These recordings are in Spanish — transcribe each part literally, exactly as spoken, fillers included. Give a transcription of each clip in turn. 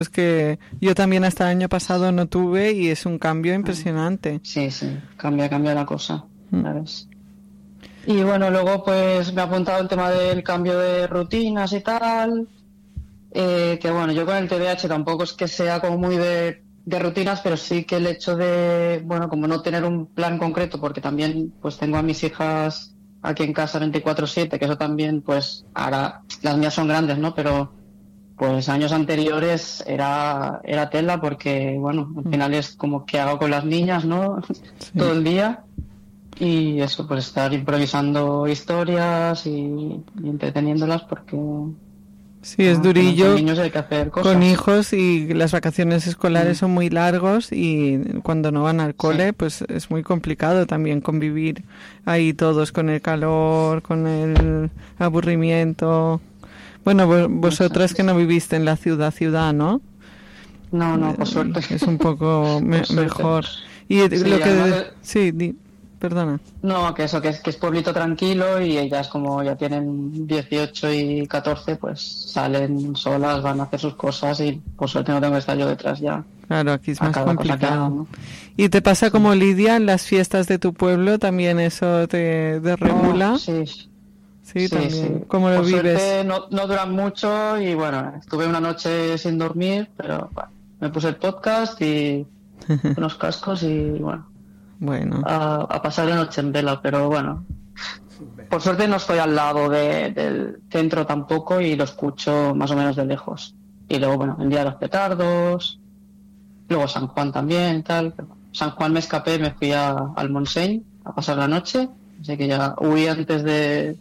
Es que yo también hasta el año pasado no tuve y es un cambio impresionante. Sí, sí, cambia, cambia la cosa, ¿sabes? Y bueno, luego pues me ha apuntado el tema del cambio de rutinas y tal, eh, que bueno, yo con el T D A H tampoco es que sea como muy de, de rutinas, pero sí que el hecho de, bueno, como no tener un plan concreto, porque también pues tengo a mis hijas aquí en casa veinticuatro siete, que eso también pues ahora las mías son grandes, ¿no? Pero pues años anteriores era, era tela porque, bueno, al final es como que hago con las niñas, ¿no? Sí. Todo el día. Y eso, pues estar improvisando historias y, y entreteniéndolas porque... Sí, es ah, durillo con niños hay que hacer cosas. con hijos y las vacaciones escolares Mm. son muy largos y cuando no van al cole Sí. pues es muy complicado también convivir ahí todos con el calor, con el aburrimiento. Bueno, vos, vosotras que no viviste en la ciudad, ciudad, ¿no? No, no, por suerte. Es un poco me- Por suerte. mejor. Y Sí, lo que... además, Sí, di- perdona. no, que eso, que es, que es pueblito tranquilo y ellas como ya tienen dieciocho y catorce, pues salen solas, van a hacer sus cosas y por suerte no tengo que estar yo detrás ya. Claro, aquí es A más cada cosa que hagan, complicado. ¿no? ¿Y te pasa como Lidia en las fiestas de tu pueblo? ¿También eso te desregula? Oh, sí, Sí, sí, también. sí. ¿Cómo lo Por vives? suerte no, no duran mucho y bueno, estuve una noche sin dormir, pero bueno, me puse el podcast y unos cascos y bueno, Bueno, a, a pasar la noche en vela, pero bueno. Por suerte no estoy al lado de- del centro tampoco y lo escucho más o menos de lejos. Y luego, bueno, el día de los petardos, luego San Juan también y tal. Pero San Juan me escapé, me fui a, al Montseny a pasar la noche, así que ya huí antes de...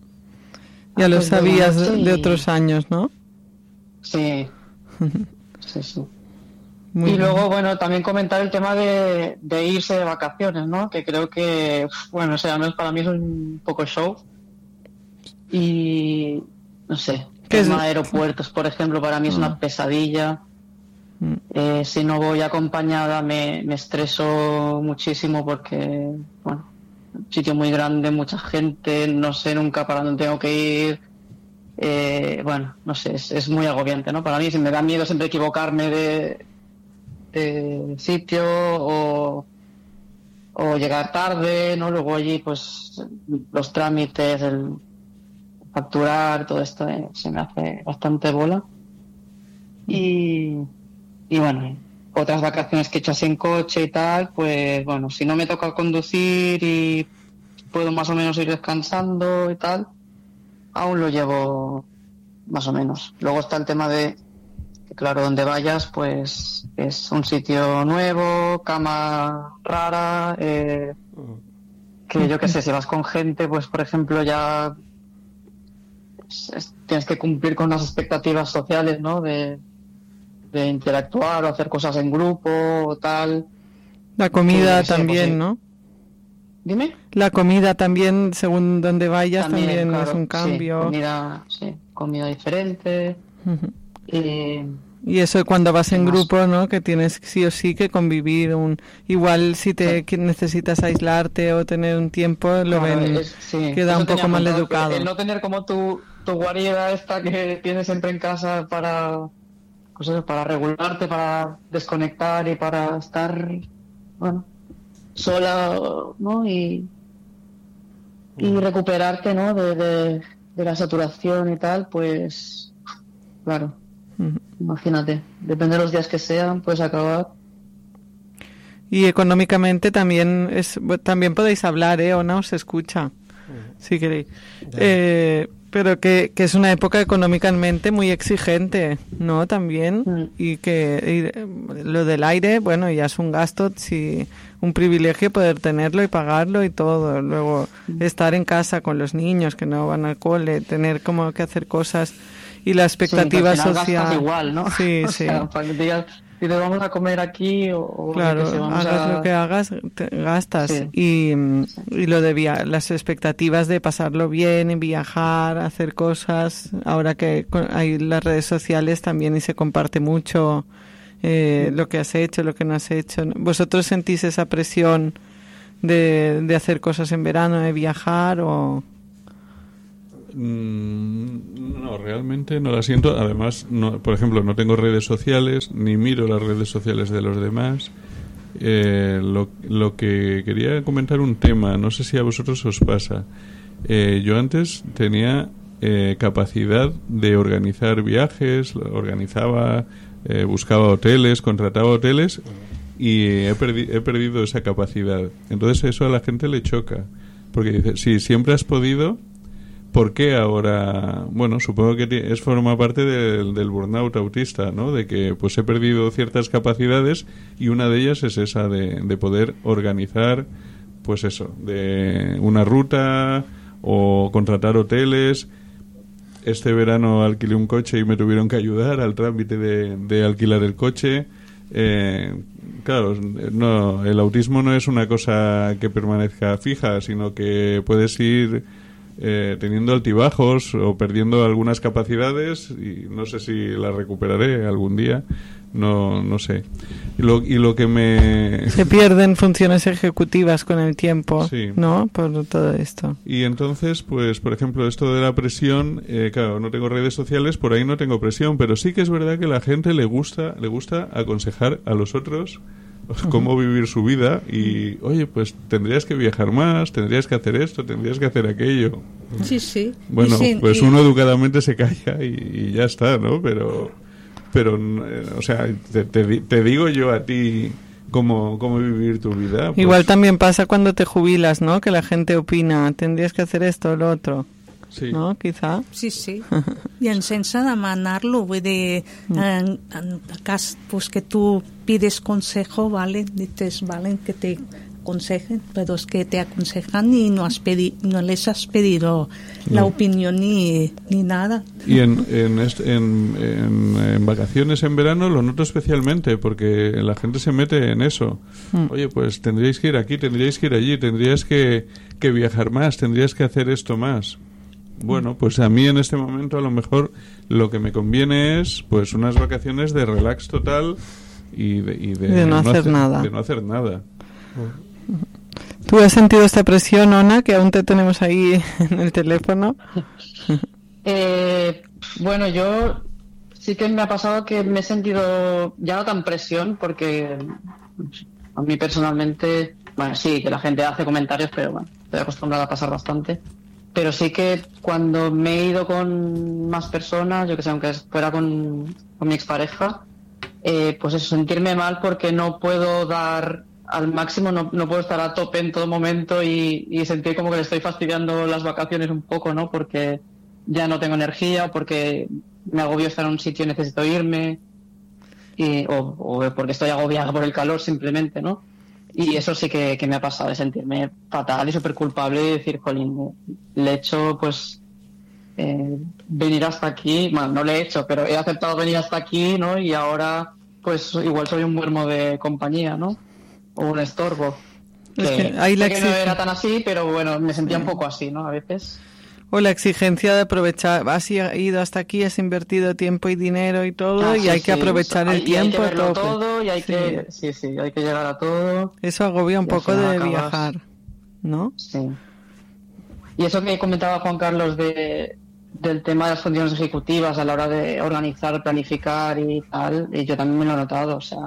ya lo antes de la sabías noche de y- otros años, ¿no? Sí, sí, sí. Muy Y bien. luego, bueno, también comentar el tema de, de irse de vacaciones, ¿no? Que creo que, uf, bueno, o sea, al menos para mí es un poco show. Y, no sé, ¿Qué es? tema de aeropuertos, por ejemplo, para mí es Ah. una pesadilla. Mm. Eh, si no voy acompañada me, me estreso muchísimo porque, bueno, un sitio muy grande, mucha gente, no sé nunca para dónde tengo que ir. Eh, bueno, no sé, es, es muy agobiante, ¿no? Para mí si me da miedo siempre equivocarme de, de sitio o, o llegar tarde, ¿no? Luego allí, pues, los trámites, el facturar, todo esto eh, se me hace bastante bola. Y, y bueno, otras vacaciones que he hecho así en coche y tal, pues bueno, si no me toca conducir y puedo más o menos ir descansando y tal, aún lo llevo más o menos. Luego está el tema de que claro, donde vayas, pues es un sitio nuevo, cama rara, eh, que yo qué sé, si vas con gente, pues por ejemplo ya es- es- tienes que cumplir con unas expectativas sociales, ¿no? De, de interactuar o hacer cosas en grupo o tal. La Que yo comida qué sé, pues también, sí. ¿no? Dime. La comida también, según donde vayas, también, También, es claro, un sí, cambio. comida, sí, comida diferente. Ujú. Y, Y eso cuando vas y en más. grupo, ¿no? Que tienes sí o sí que convivir. Un... Igual si te Sí. que necesitas aislarte o tener un tiempo, lo Claro, ven, es, sí, queda eso un tenía poco mal apuntado, que educado. el no tener como tu, tu guarida esta que tienes siempre en casa para, pues eso, para regularte, para desconectar y para estar, bueno, sola, ¿no? Y, y recuperarte, ¿no? De, de, de la saturación y tal, pues, claro, Ujú. imagínate, depende de los días que sean, puedes acabar. Y económicamente también es también podéis hablar, ¿eh? O no se escucha, si queréis. Eh, pero que, que es una época económicamente muy exigente, ¿no? También. Mm. Y que y, eh, lo del aire, bueno, ya es un gasto, sí, un privilegio poder tenerlo y pagarlo y todo. Luego estar en casa con los niños que no van al cole, tener como que hacer cosas y la expectativa Sí, que al final social. gastas igual, ¿no? Sí, O sí. sea, para que te digas, si te vamos a comer aquí o, o yo Claro, qué sé, vamos hagas a... lo que hagas, te gastas. Sí. Y, Sí. y lo de via las expectativas de pasarlo bien, y viajar, hacer cosas. Ahora que con- hay las redes sociales también y se comparte mucho eh, Mm. lo que has hecho, lo que no has hecho. ¿Vosotros sentís esa presión de, de hacer cosas en verano, de viajar o...? Mm, no, realmente no la siento. Además, no, por ejemplo, no tengo redes sociales, ni miro las redes sociales de los demás. Eh, lo, lo que quería comentar un tema, no sé si a vosotros os pasa. Eh, yo antes tenía eh, capacidad de organizar viajes, organizaba, eh, buscaba hoteles, contrataba hoteles y he, perdi- he perdido esa capacidad. Entonces eso a la gente le choca, porque dice, si siempre has podido, ¿por qué ahora? Bueno, supongo que es forma parte del, del burnout autista, ¿no? De que pues he perdido ciertas capacidades y una de ellas es esa de, de poder organizar, pues eso, de una ruta o contratar hoteles. Este verano alquilé un coche y me tuvieron que ayudar al trámite de, de alquilar el coche. Eh, claro, no, el autismo no es una cosa que permanezca fija, sino que puedes ir Eh, teniendo altibajos o perdiendo algunas capacidades y no sé si las recuperaré algún día, no no sé. Y lo, y lo que me... Se pierden funciones ejecutivas con el tiempo, sí. ¿no? Por todo esto. Y entonces, pues, por ejemplo, esto de la presión, eh, claro, no tengo redes sociales, por ahí no tengo presión, pero sí que es verdad que a la gente le gusta, le gusta aconsejar a los otros cómo vivir su vida y, oye, pues tendrías que viajar más, tendrías que hacer esto, tendrías que hacer aquello. Sí, sí. Bueno, sí, pues y... uno educadamente se calla y, y ya está, ¿no? Pero, pero eh, o sea, te, te, te digo yo a ti cómo, cómo vivir tu vida. Pues... Igual también pasa cuando te jubilas, ¿no? Que la gente opina, tendrías que hacer esto o lo otro. Sí. ¿No? Quizá. Sí, sí. I en sense demanar-lo, vull dir, en, en el cas pues, que tu pides consejo, vale, dices, vale, que te aconsejen, pero es que te aconsejan y no, has pedi, no les has pedido no. la opinión ni, ni nada. Y en, en, en, en, en vacaciones en verano lo noto especialmente porque la gente se mete en eso. Mm. Oye, pues tendríais que ir aquí, tendríais que ir allí, tendríais que, que viajar más, tendríais que hacer esto más. Bueno, pues a mí en este momento a lo mejor lo que me conviene es pues unas vacaciones de relax total y de, y de, de no, no hacer, hacer nada. De no hacer nada. ¿Tú has sentido esta presión, Ona, que aún te tenemos ahí en el teléfono? eh, bueno, yo sí que me ha pasado que me he sentido ya no tan presión porque a mí personalmente, bueno, sí, que la gente hace comentarios, pero bueno, estoy acostumbrada a pasar bastante. Pero sí que cuando me he ido con más personas, yo que sé, aunque fuera con, con mi expareja, eh, pues eso, sentirme mal porque no puedo dar al máximo, no, no puedo estar a tope en todo momento y, y sentir como que le estoy fastidiando las vacaciones un poco, ¿no? Porque ya no tengo energía, porque me agobio estar en un sitio y necesito irme, y, o, o porque estoy agobiada por el calor simplemente, ¿no? Y eso sí que, que me ha pasado, de sentirme fatal y súper culpable y decir, jolín, le he hecho, pues, eh, venir hasta aquí. Bueno, no le he hecho, pero he aceptado venir hasta aquí, ¿no? Y ahora, pues, igual soy un muermo de compañía, ¿no? O un estorbo. Es que, que ahí la que no era tan así, pero bueno, me sentía un poco así, ¿no? A veces... O la exigencia de aprovechar, has ido hasta aquí, has invertido tiempo y dinero y todo, ah, y sí, hay que sí. aprovechar el hay, tiempo. Hay que verlo a tope. todo y hay sí. que, sí, sí, hay que llegar a todo. Eso agobia un poco de acabas... viajar, ¿no? Sí. Y eso que comentaba Juan Carlos de, del tema de las funciones ejecutivas a la hora de organizar, planificar y tal, y yo también me lo he notado, o sea,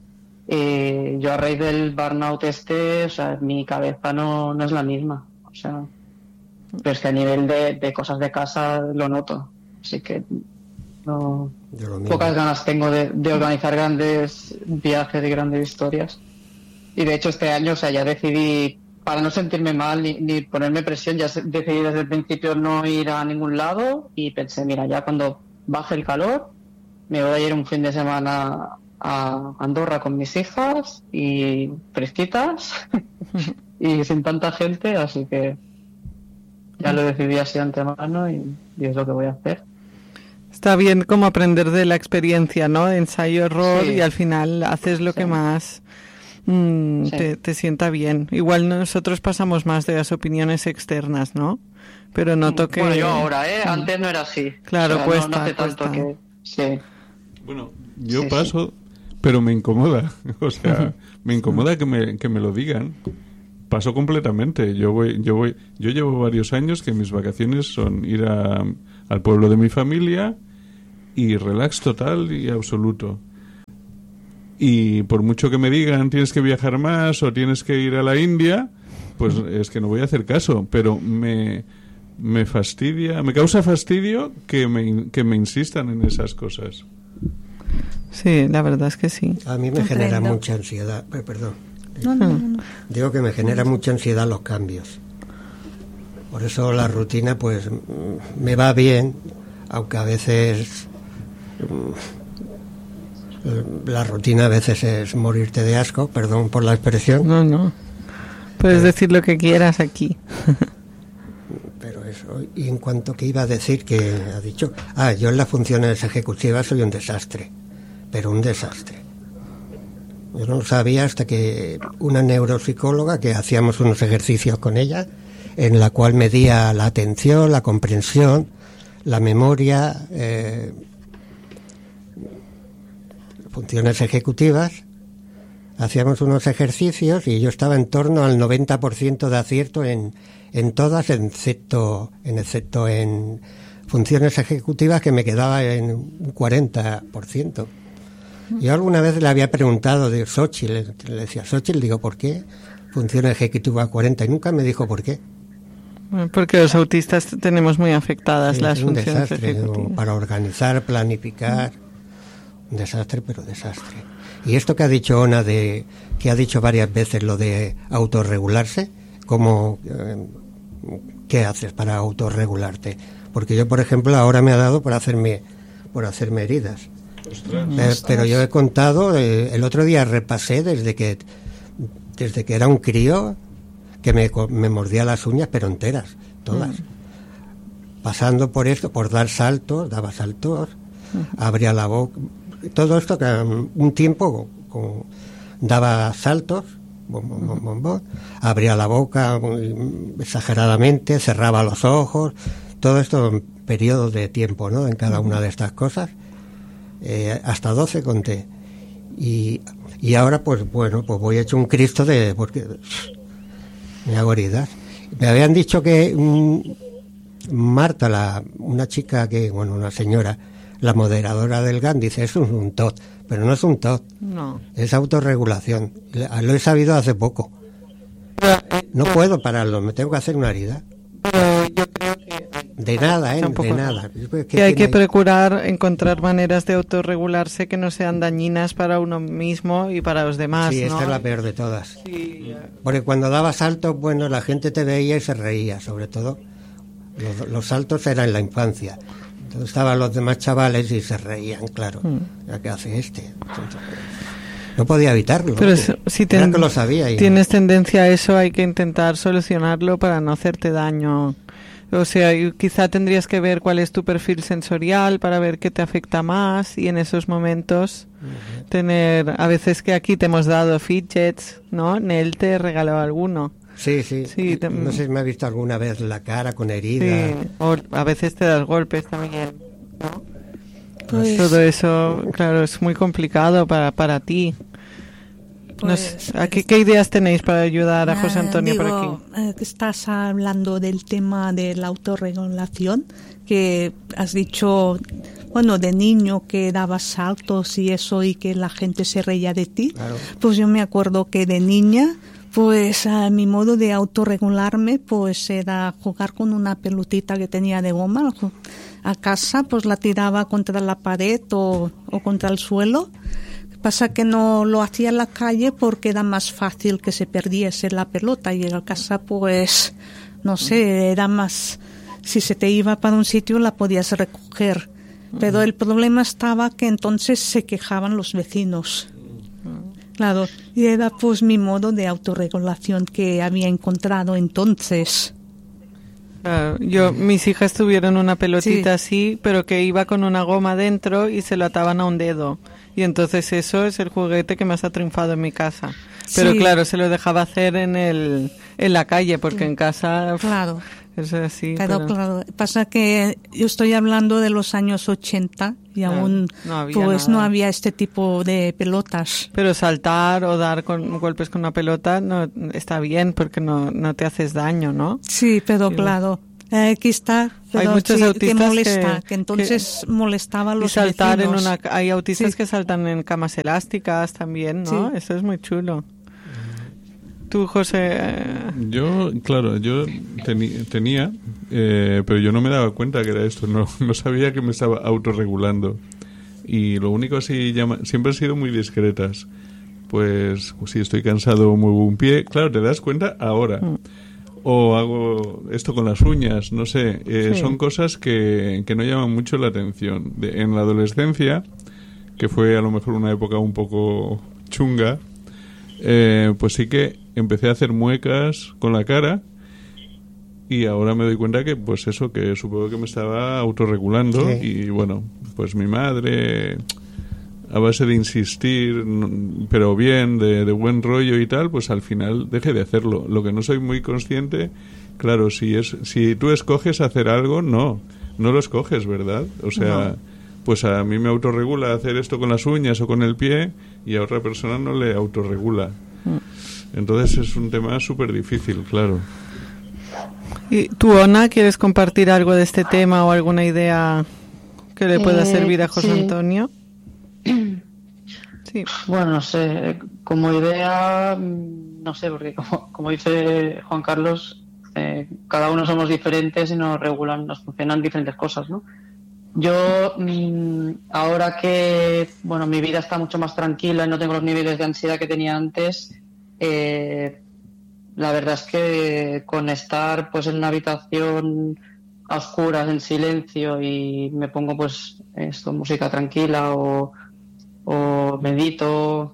eh, yo a raíz del burnout este, o sea, mi cabeza no, no es la misma, o sea... Pero es que a nivel de, de cosas de casa lo noto, así que no, pocas ganas tengo de, de organizar grandes viajes y grandes historias. Y de hecho este año, o sea, ya decidí, para no sentirme mal ni, ni ponerme presión, ya decidí desde el principio no ir a ningún lado y pensé, mira, ya cuando baje el calor me voy a ir un fin de semana a Andorra con mis hijas y fresquitas y sin tanta gente, así que ya lo decidí así de antemano y, y es lo que voy a hacer. Está bien como aprender de la experiencia, ¿no? Ensayo-error sí. y al final haces lo sí. que más mmm, sí. te, te sienta bien. Igual nosotros pasamos más de las opiniones externas, ¿no? Pero noto que... Bueno, yo ahora, ¿eh? Antes no era así. Claro, o sea, cuesta, no, no hace cuesta. tanto que... Sí. Bueno, yo sí, paso, sí. pero me incomoda. O sea, me incomoda que me, que me lo digan. paso completamente. Yo voy, yo voy, yo llevo varios años que mis vacaciones son ir a, al pueblo de mi familia y relax total y absoluto. Y por mucho que me digan tienes que viajar más o tienes que ir a la India, pues es que no voy a hacer caso, pero me, me fastidia, me causa fastidio que me, que me insistan en esas cosas. Sí, la verdad es que sí. A mí me Comprendo. genera mucha ansiedad, eh, perdón. No, no, no, no. Digo que me genera mucha ansiedad los cambios. Por eso la rutina pues mm, me va bien, aunque a veces mm, la rutina a veces es morirte de asco, perdón por la expresión. No, no. Puedes decir lo que quieras aquí. Pero eso, y en cuanto que iba a decir que ha dicho, ah, yo en las funciones ejecutivas soy un desastre, pero un desastre. Yo no lo sabía hasta que una neuropsicóloga, que hacíamos unos ejercicios con ella, en la cual medía la atención, la comprensión, la memoria, eh, funciones ejecutivas, hacíamos unos ejercicios y yo estaba en torno al noventa por ciento de acierto en, en todas, excepto en, excepto en funciones ejecutivas, que me quedaba en un cuarenta por ciento. Yo alguna vez le había preguntado de Xochitl, le, le decía, Xochitl, digo, ¿por qué funciona ejecutiva cuarenta? Y nunca me dijo por qué. Bueno, porque los autistas tenemos muy afectadas Sí, las es un funciones desastre, ejecutivas. ¿no? Para organizar, planificar, un desastre, pero desastre. Y esto que ha dicho Ona, de que ha dicho varias veces lo de autorregularse, ¿cómo, eh, qué haces para autorregularte? Porque yo, por ejemplo, ahora me ha dado por hacerme, por hacerme heridas. Pero, pero yo he contado, eh, el otro día repasé desde que desde que era un crío, que me, me mordía las uñas, pero enteras, todas. Mm. Pasando por esto, por dar saltos, daba saltos, uh-huh. abría la boca, todo esto que un tiempo con, daba saltos, bom, bom, bom, bom, bom, abría la boca muy exageradamente, cerraba los ojos, todo esto en periodos de tiempo, ¿no? En cada una de estas cosas. Eh, hasta doce conté y, y ahora pues bueno, pues voy hecho un Cristo de porque me hago heridas. Me habían dicho que um, Marta, la, una chica que, bueno, una señora, la moderadora del G A N, dice, es un, un T O T, pero no es un T O T, no. Es autorregulación. Lo he sabido hace poco. No puedo pararlo, me tengo que hacer una herida. Pero yo creo que... De nada, ¿eh? De nada. Que hay que procurar encontrar maneras de autorregularse que no sean dañinas para uno mismo y para los demás, Sí, ¿no? esta es la peor de todas. Sí. Porque cuando daba saltos, bueno, la gente te veía y se reía, sobre todo. Los, los saltos eran en la infancia. Entonces estaban los demás chavales y se reían, claro. Mm. ¿Qué hace este? Entonces, no podía evitarlo. Pero si, si ten, que lo sabía y... tienes tendencia a eso, hay que intentar solucionarlo para no hacerte daño. O sea, quizá tendrías que ver cuál es tu perfil sensorial para ver qué te afecta más y en esos momentos uh-huh. tener, a veces que aquí te hemos dado fidgets, ¿no? Nel te regaló alguno. Sí, sí, sí te... no sé si me has visto alguna vez la cara con heridas. Sí, o a veces te das golpes también, ¿no? Pues... Todo eso, claro, es muy complicado para, para ti. Pues, no sé, ¿qué, ¿Qué ideas tenéis para ayudar a José Antonio digo, por aquí? Eh, estás hablando del tema de la autorregulación, que has dicho, bueno, de niño que dabas saltos y eso y que la gente se reía de ti. Claro. Pues yo me acuerdo que de niña, pues a mi modo de autorregularme, pues era jugar con una pelotita que tenía de goma a casa, pues la tiraba contra la pared o, o contra el suelo. Pasa que no lo hacía en la calle porque era más fácil que se perdiese la pelota y en la casa pues no sé, era más, si se te iba para un sitio la podías recoger, pero el problema estaba que entonces se quejaban los vecinos, claro, y era pues mi modo de autorregulación que había encontrado entonces. Uh, yo, mis hijas tuvieron una pelotita sí. así, pero que iba con una goma dentro y se lo ataban a un dedo. Y entonces eso es el juguete que más ha triunfado en mi casa. Pero sí. claro, se lo dejaba hacer en el en la calle, porque en casa... Claro. Es así. Pero, pero claro, pasa que yo estoy hablando de los años ochenta, y Claro, aún no había pues nada. no había este tipo de pelotas. Pero saltar o dar con golpes con una pelota no está bien porque no, no te haces daño, ¿no? Sí, pero Sí, claro, eh, aquí está, pero Hay muchos sí, que autistas molesta, que- que, entonces que- molestaba a Y los saltar en vecinos. una... Hay autistas Sí. que saltan en camas elásticas también, ¿no? Sí. Eso es muy chulo. Tú, José... eh, Yo, claro, yo teni- tenía, eh, pero yo no me daba cuenta que era esto, no, no sabía que me estaba autorregulando. Y lo único así, llama, siempre han sido muy discretas. Pues si estoy cansado o muevo un pie, claro, te das cuenta ahora. Mm. O hago esto con las uñas, no sé. Eh, Sí. Son cosas que, que no llaman mucho la atención. De- en la adolescencia, que fue a lo mejor una época un poco chunga, eh, pues sí que empecé a hacer muecas con la cara y ahora me doy cuenta que pues eso, que supongo que me estaba autorregulando. Sí. Y bueno, pues mi madre, a base de insistir, no- pero bien, de, de buen rollo y tal, pues al final dejé de hacerlo. Lo que no soy muy consciente, claro, si es si tú escoges hacer algo, no, no lo escoges, ¿verdad? O sea, pues a mí me autorregula hacer esto con las uñas o con el pie y a otra persona no le autorregula. Entonces es un tema súper difícil, claro. ¿Y tú, Ona, quieres compartir algo de este tema o alguna idea que le pueda Eh, servir a José sí. Antonio? Sí. Bueno, no sé, como idea, mm, no sé, porque como, como dice Juan Carlos, eh, cada uno somos diferentes y nos regulan, nos funcionan diferentes cosas, ¿no? Yo, mm, ahora que, bueno, mi vida está mucho más tranquila y no tengo los niveles de ansiedad que tenía antes, eh, la verdad es que con estar pues en una habitación a oscuras, en silencio, y me pongo pues esto, música tranquila o, o medito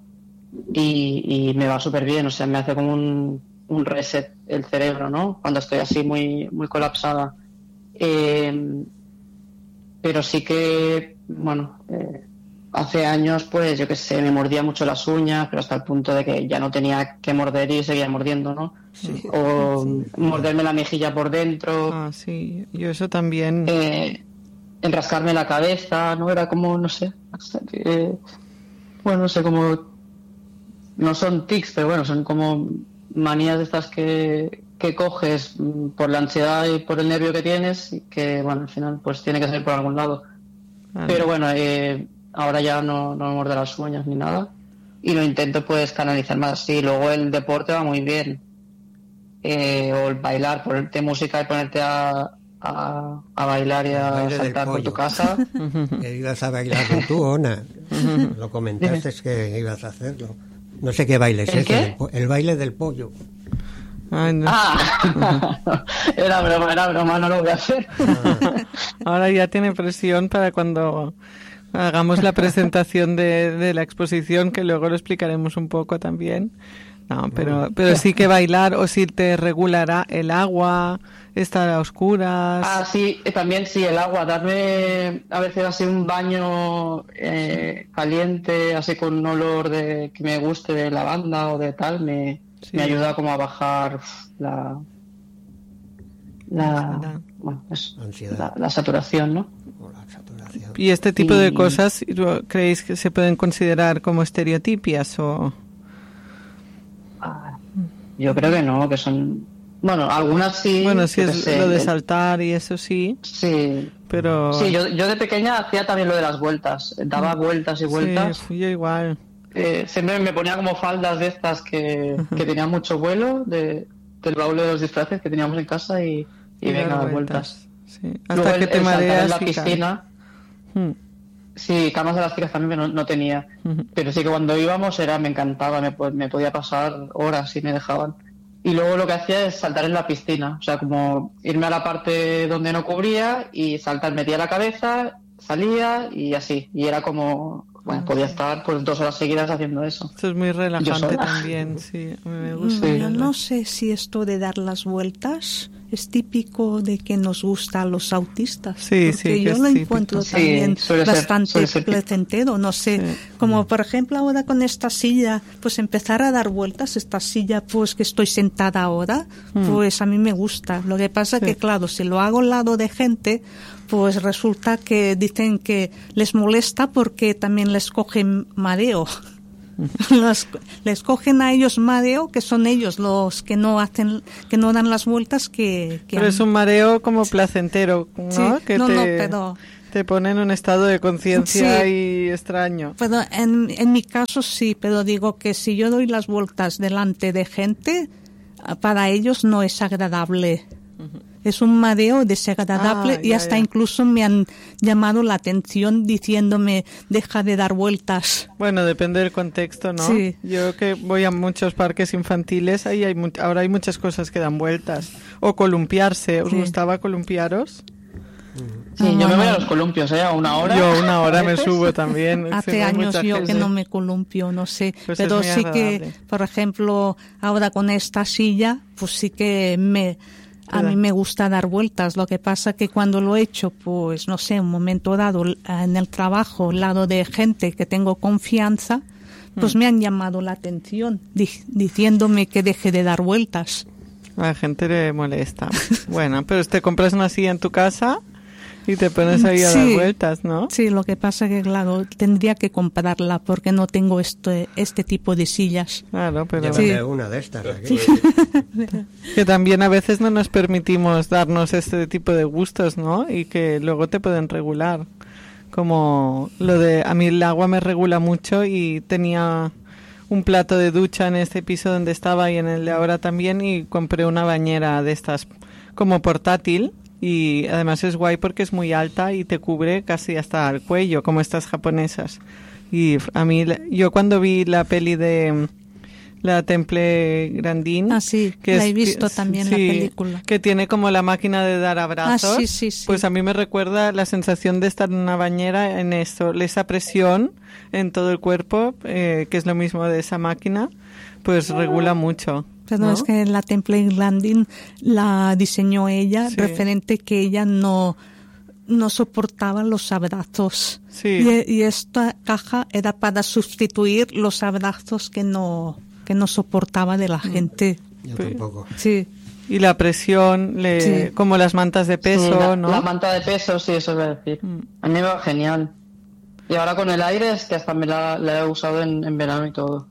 y, y me va súper bien, o sea, me hace como un, un reset el cerebro, ¿no? Cuando estoy así muy, muy colapsada. Eh, pero sí que, bueno, eh, hace años, pues yo qué sé, me mordía mucho las uñas, pero hasta el punto de que ya no tenía que morder y seguía mordiendo, ¿no? Sí. O Sí. morderme la mejilla por dentro, Ah, sí. Yo eso también. eh, enrascarme la cabeza, ¿no? Era como, no sé, eh, bueno, no sé, como, no son tics, pero bueno, son como manías de estas que, que coges mm, por la ansiedad y por el nervio que tienes y que, bueno, al final pues tiene que salir por algún lado. Vale. Pero bueno, eh, ahora ya no, no me muerdo las uñas ni nada y lo intento pues canalizar más así. Luego el deporte va muy bien. Eh, o el bailar, ponerte música y ponerte a, a, a bailar y El a baile del saltar por pollo. tu casa. Que ibas a bailarlo tú, Ona. Lo comentaste que ibas a hacerlo. No sé qué baile es ¿El ese. qué? del po- El baile del pollo. Ay, no. Ah, era broma, era broma, no lo voy a hacer. Ahora ya tiene presión para cuando hagamos la presentación de, de la exposición, que luego lo explicaremos un poco también. No, pero, pero sí que bailar, o si te regulará el agua, estar a oscuras. Ah, sí, eh, también sí, el agua, darme a veces así un baño eh, caliente, así con un olor de que me guste de lavanda o de tal, me, Sí. me ayuda como a bajar uf, la Ansiedad. la, bueno, eso, Ansiedad. la, la saturación, ¿no? O la saturación. Y este tipo de Y- cosas, ¿creéis que se pueden considerar como estereotipias o...? Ah, yo creo que no, que son, bueno, algunas sí. Bueno, si yo qué es sé, lo de eh, saltar y eso sí, Sí, pero... sí, yo, yo de pequeña hacía también lo de las vueltas, daba vueltas y vueltas. Sí, yo igual. Eh, siempre me ponía como faldas de estas que, que tenían mucho vuelo, de, del baúl de los disfraces que teníamos en casa y, y Y venga, dar las vueltas. Sí. Luego Hasta el- que te el saltar mareas en la y caes. piscina, Mm. sí, camas elásticas también no, no tenía, Ujú. pero sí que cuando íbamos era me encantaba, me, po- me podía pasar horas y me dejaban. Y luego lo que hacía es saltar en la piscina, o sea, como irme a la parte donde no cubría y saltar, metía la cabeza, salía y así, y era como, bueno, podía estar pues dos horas seguidas haciendo eso. Esto es muy Yo relajante sola. también, sí, a mí me Mm, gusta. Yo no sé si esto de dar las vueltas es típico de que nos gusta a los autistas. Sí, porque sí, yo que lo es encuentro Sí, también suele ser- bastante suele ser típico. placentero, no sé, Sí. como por ejemplo ahora con esta silla, pues empezar a dar vueltas, esta silla pues que estoy sentada ahora, pues a mí me gusta. Lo que pasa Sí. que claro, si lo hago al lado de gente, pues resulta que dicen que les molesta porque también les cogen mareo. Las- les cogen a ellos mareo, que son ellos los que no hacen, que no dan las vueltas que, que Pero a es mí. un mareo como placentero, ¿no? Sí, que no, te, no, pero- te pone en un estado de conciencia Sí. y extraño. Pero en, en mi caso sí, pero digo que si yo doy las vueltas delante de gente, ah, para ellos no es agradable. Es un mareo desagradable Ah, y ya, hasta ya. incluso me han llamado la atención diciéndome deja de dar vueltas. Bueno, depende del contexto, ¿no? Sí. Yo que voy a muchos parques infantiles, ahí hay mu- ahora hay muchas cosas que dan vueltas. O columpiarse. ¿Os Sí. gustaba columpiaros? Sí, yo me Ah, voy a los columpios, ¿eh? A una hora. Yo una hora a me veces. subo también. Si Hace no hay años mucha yo gente. que no me columpio, no sé, Pues es pero muy sí que, agradable. por ejemplo, ahora con esta silla, pues sí que me, a Te da- mí me gusta dar vueltas. Lo que pasa que cuando lo he hecho, pues no sé, un momento dado en el trabajo, al lado de gente que tengo confianza, pues me han llamado la atención di- diciéndome que deje de dar vueltas. A la gente le molesta. Bueno, pero te compras una silla en tu casa y te pones ahí a dar Sí. vueltas, ¿no? Sí, lo que pasa que claro, tendría que comprarla porque no tengo este este tipo de sillas. Claro, pero Llévate Sí. una de estas. Aquí. que también a veces no nos permitimos darnos este tipo de gustos, ¿no? Y que luego te pueden regular. Como lo de, a mí el agua me regula mucho y tenía un plato de ducha en este piso donde estaba y en el de ahora también y compré una bañera de estas como portátil y además es guay porque es muy alta y te cubre casi hasta el cuello, como estas japonesas. Y a mí, yo cuando vi la peli de la Temple Grandin, Ah, sí, que la he es- visto que- también, la sí, película. que tiene como la máquina de dar abrazos, Ah, sí, sí, sí. pues a mí me recuerda la sensación de estar en una bañera en eso, esa presión en todo el cuerpo, eh, que es lo mismo de esa máquina, pues regula mucho. Pero ¿no? es que la Temple Grandin la diseñó ella, Sí. referente que ella no, no soportaba los abrazos. Sí. Y, y esta caja era para sustituir los abrazos que no, que no soportaba de la Mm. gente. Yo Pues- tampoco. Sí. Y la presión, le, Sí. como las mantas de peso, Sí, la, ¿no? la manta de peso, sí, eso voy a decir. Mm. A mí me va genial. Y ahora con el aire es que hasta me la, la he usado en, en verano y todo.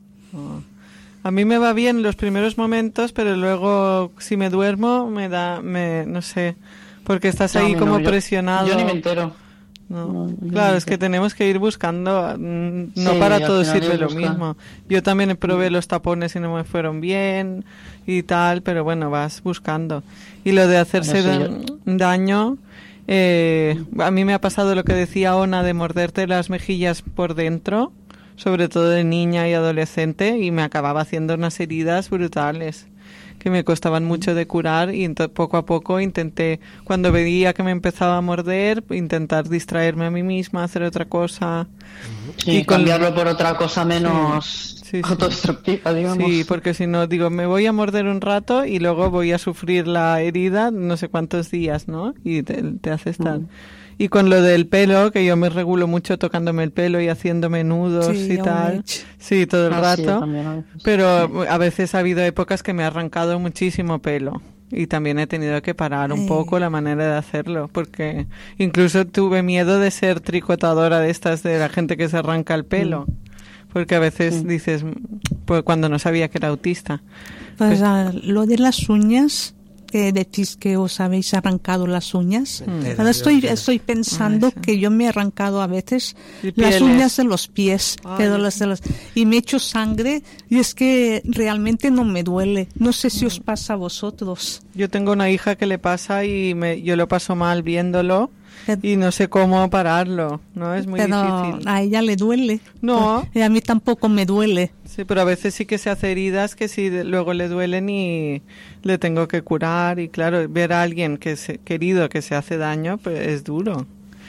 A mí me va bien los primeros momentos, pero luego si me duermo me da, me, no sé, porque estás No, a ahí mí como no, yo- presionado. Yo ni me entero. No. No, no Claro, me es que entero. tenemos que ir buscando, mm, no Sí, para al todo final sirve es lo buscar. mismo. Yo también probé los tapones y no me fueron bien y tal, pero bueno, vas buscando. Y lo de hacerse Bueno, sí, da- daño, eh, a mí me ha pasado lo que decía Ona de morderte las mejillas por dentro, sobre todo de niña y adolescente, y me acababa haciendo unas heridas brutales que me costaban mucho de curar y ento- poco a poco intenté, cuando veía que me empezaba a morder, intentar distraerme a mí misma, hacer otra cosa. Sí, Y con- cambiarlo por otra cosa menos Sí, sí. autodestructiva, digamos. Sí, porque si no, digo, me voy a morder un rato y luego voy a sufrir la herida no sé cuántos días, ¿no? Y te, te hace estar. Mm. Y con lo del pelo, que yo me regulo mucho tocándome el pelo y haciéndome nudos Sí, y yo lo he tal. hecho. Sí, todo el Ah, sí, yo rato. también a veces. Pero a veces ha habido épocas que me ha arrancado muchísimo pelo y también he tenido que parar un Eh. poco la manera de hacerlo porque incluso tuve miedo de ser tricotadora de estas de la gente que se arranca el pelo porque a veces Sí. dices pues cuando no sabía que era autista. Pues ah, lo de las uñas, que decís que os habéis arrancado las uñas. Entera, Ahora estoy, yo- estoy pensando Ah, sí. que yo me he arrancado a veces Y las pieles. uñas de los pies, Ay, pero sí. las de los, y me he hecho sangre y es que realmente no me duele. No sé si os Mm. pasa a vosotros. Yo tengo una hija que le pasa y me, yo lo paso mal viéndolo Pero- y no sé cómo pararlo, ¿no? Es muy pero difícil. a ella le duele. No. Y a mí tampoco me duele. Sí, pero a veces sí que se hace heridas que sí de- luego le duelen y le tengo que curar y claro, ver a alguien que se, querido que se hace daño pues es duro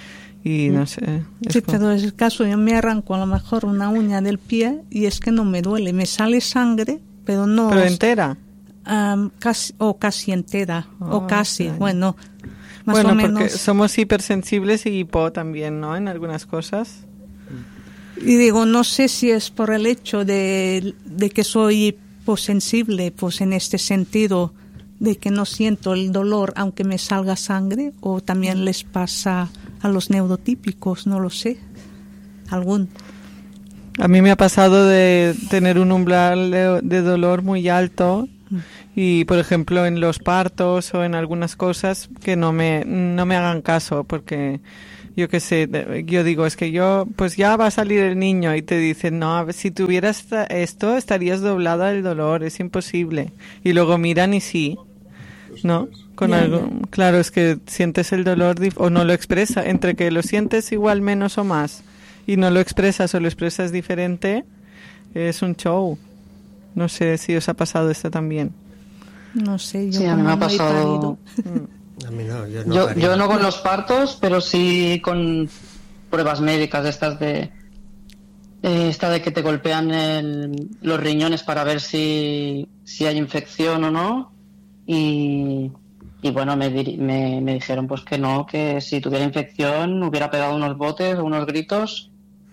y no sé. es Sí, como- pero es el caso, yo me arranco a lo mejor una uña del pie y es que no me duele. Me sale sangre, pero no... pero entera. Um, casi, o casi entera, Oh, o casi, extraño. bueno, más bueno, o menos. porque somos hipersensibles y hipo también, ¿no? En algunas cosas. Y digo, no sé si es por el hecho de, de que soy hiposensible, pues en este sentido, de que no siento el dolor aunque me salga sangre, o también les pasa a los neurotípicos, no lo sé, algún. A mí me ha pasado de tener un umbral de, de dolor muy alto y, por ejemplo, en los partos o en algunas cosas que no me, no me hagan caso porque... Yo qué sé, yo digo, es que yo, pues ya va a salir el niño y te dicen, no, a ver, si tuvieras esto estarías doblada del dolor, es imposible. Y luego miran y sí, ¿no? Con Ya, algo, ya. claro, es que sientes el dolor dif- o no lo expresa, entre que lo sientes igual menos o más y no lo expresas o lo expresas diferente, es un show. No sé si os ha pasado esto también. No sé, yo Sí, a mí como me ha no he pasado. parido. A mí no, yo no Yo, parí. yo no con los partos, pero sí con pruebas médicas de estas de eh, esta de que te golpean el- los riñones para ver si, si hay infección o no. Y, y bueno, me, diri- me, me dijeron pues que no, que si tuviera infección hubiera pegado unos botes o unos gritos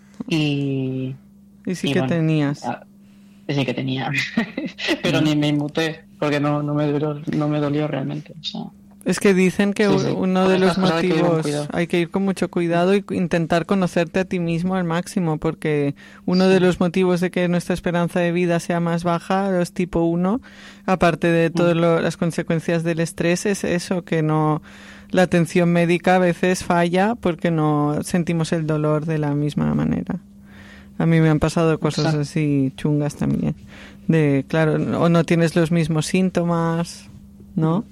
y, Y sí y que bueno, tenías. ah, sí que tenía, pero ni me inmuté porque no, no me dolió, no me dolió realmente. O sea. Es que dicen que Sí, u- sí. uno Con de los estas cosas hay que ir con motivos cuidado. hay que ir con mucho cuidado y cu- intentar conocerte a ti mismo al máximo, porque uno de los motivos de que nuestra esperanza de vida sea más baja, los tipo uno, aparte de todas lo- las consecuencias del estrés, es eso, que no la atención médica a veces falla porque no sentimos el dolor de la misma manera. A mí me han pasado cosas Exacto. así chungas también. De, claro, o no tienes los mismos síntomas, ¿no?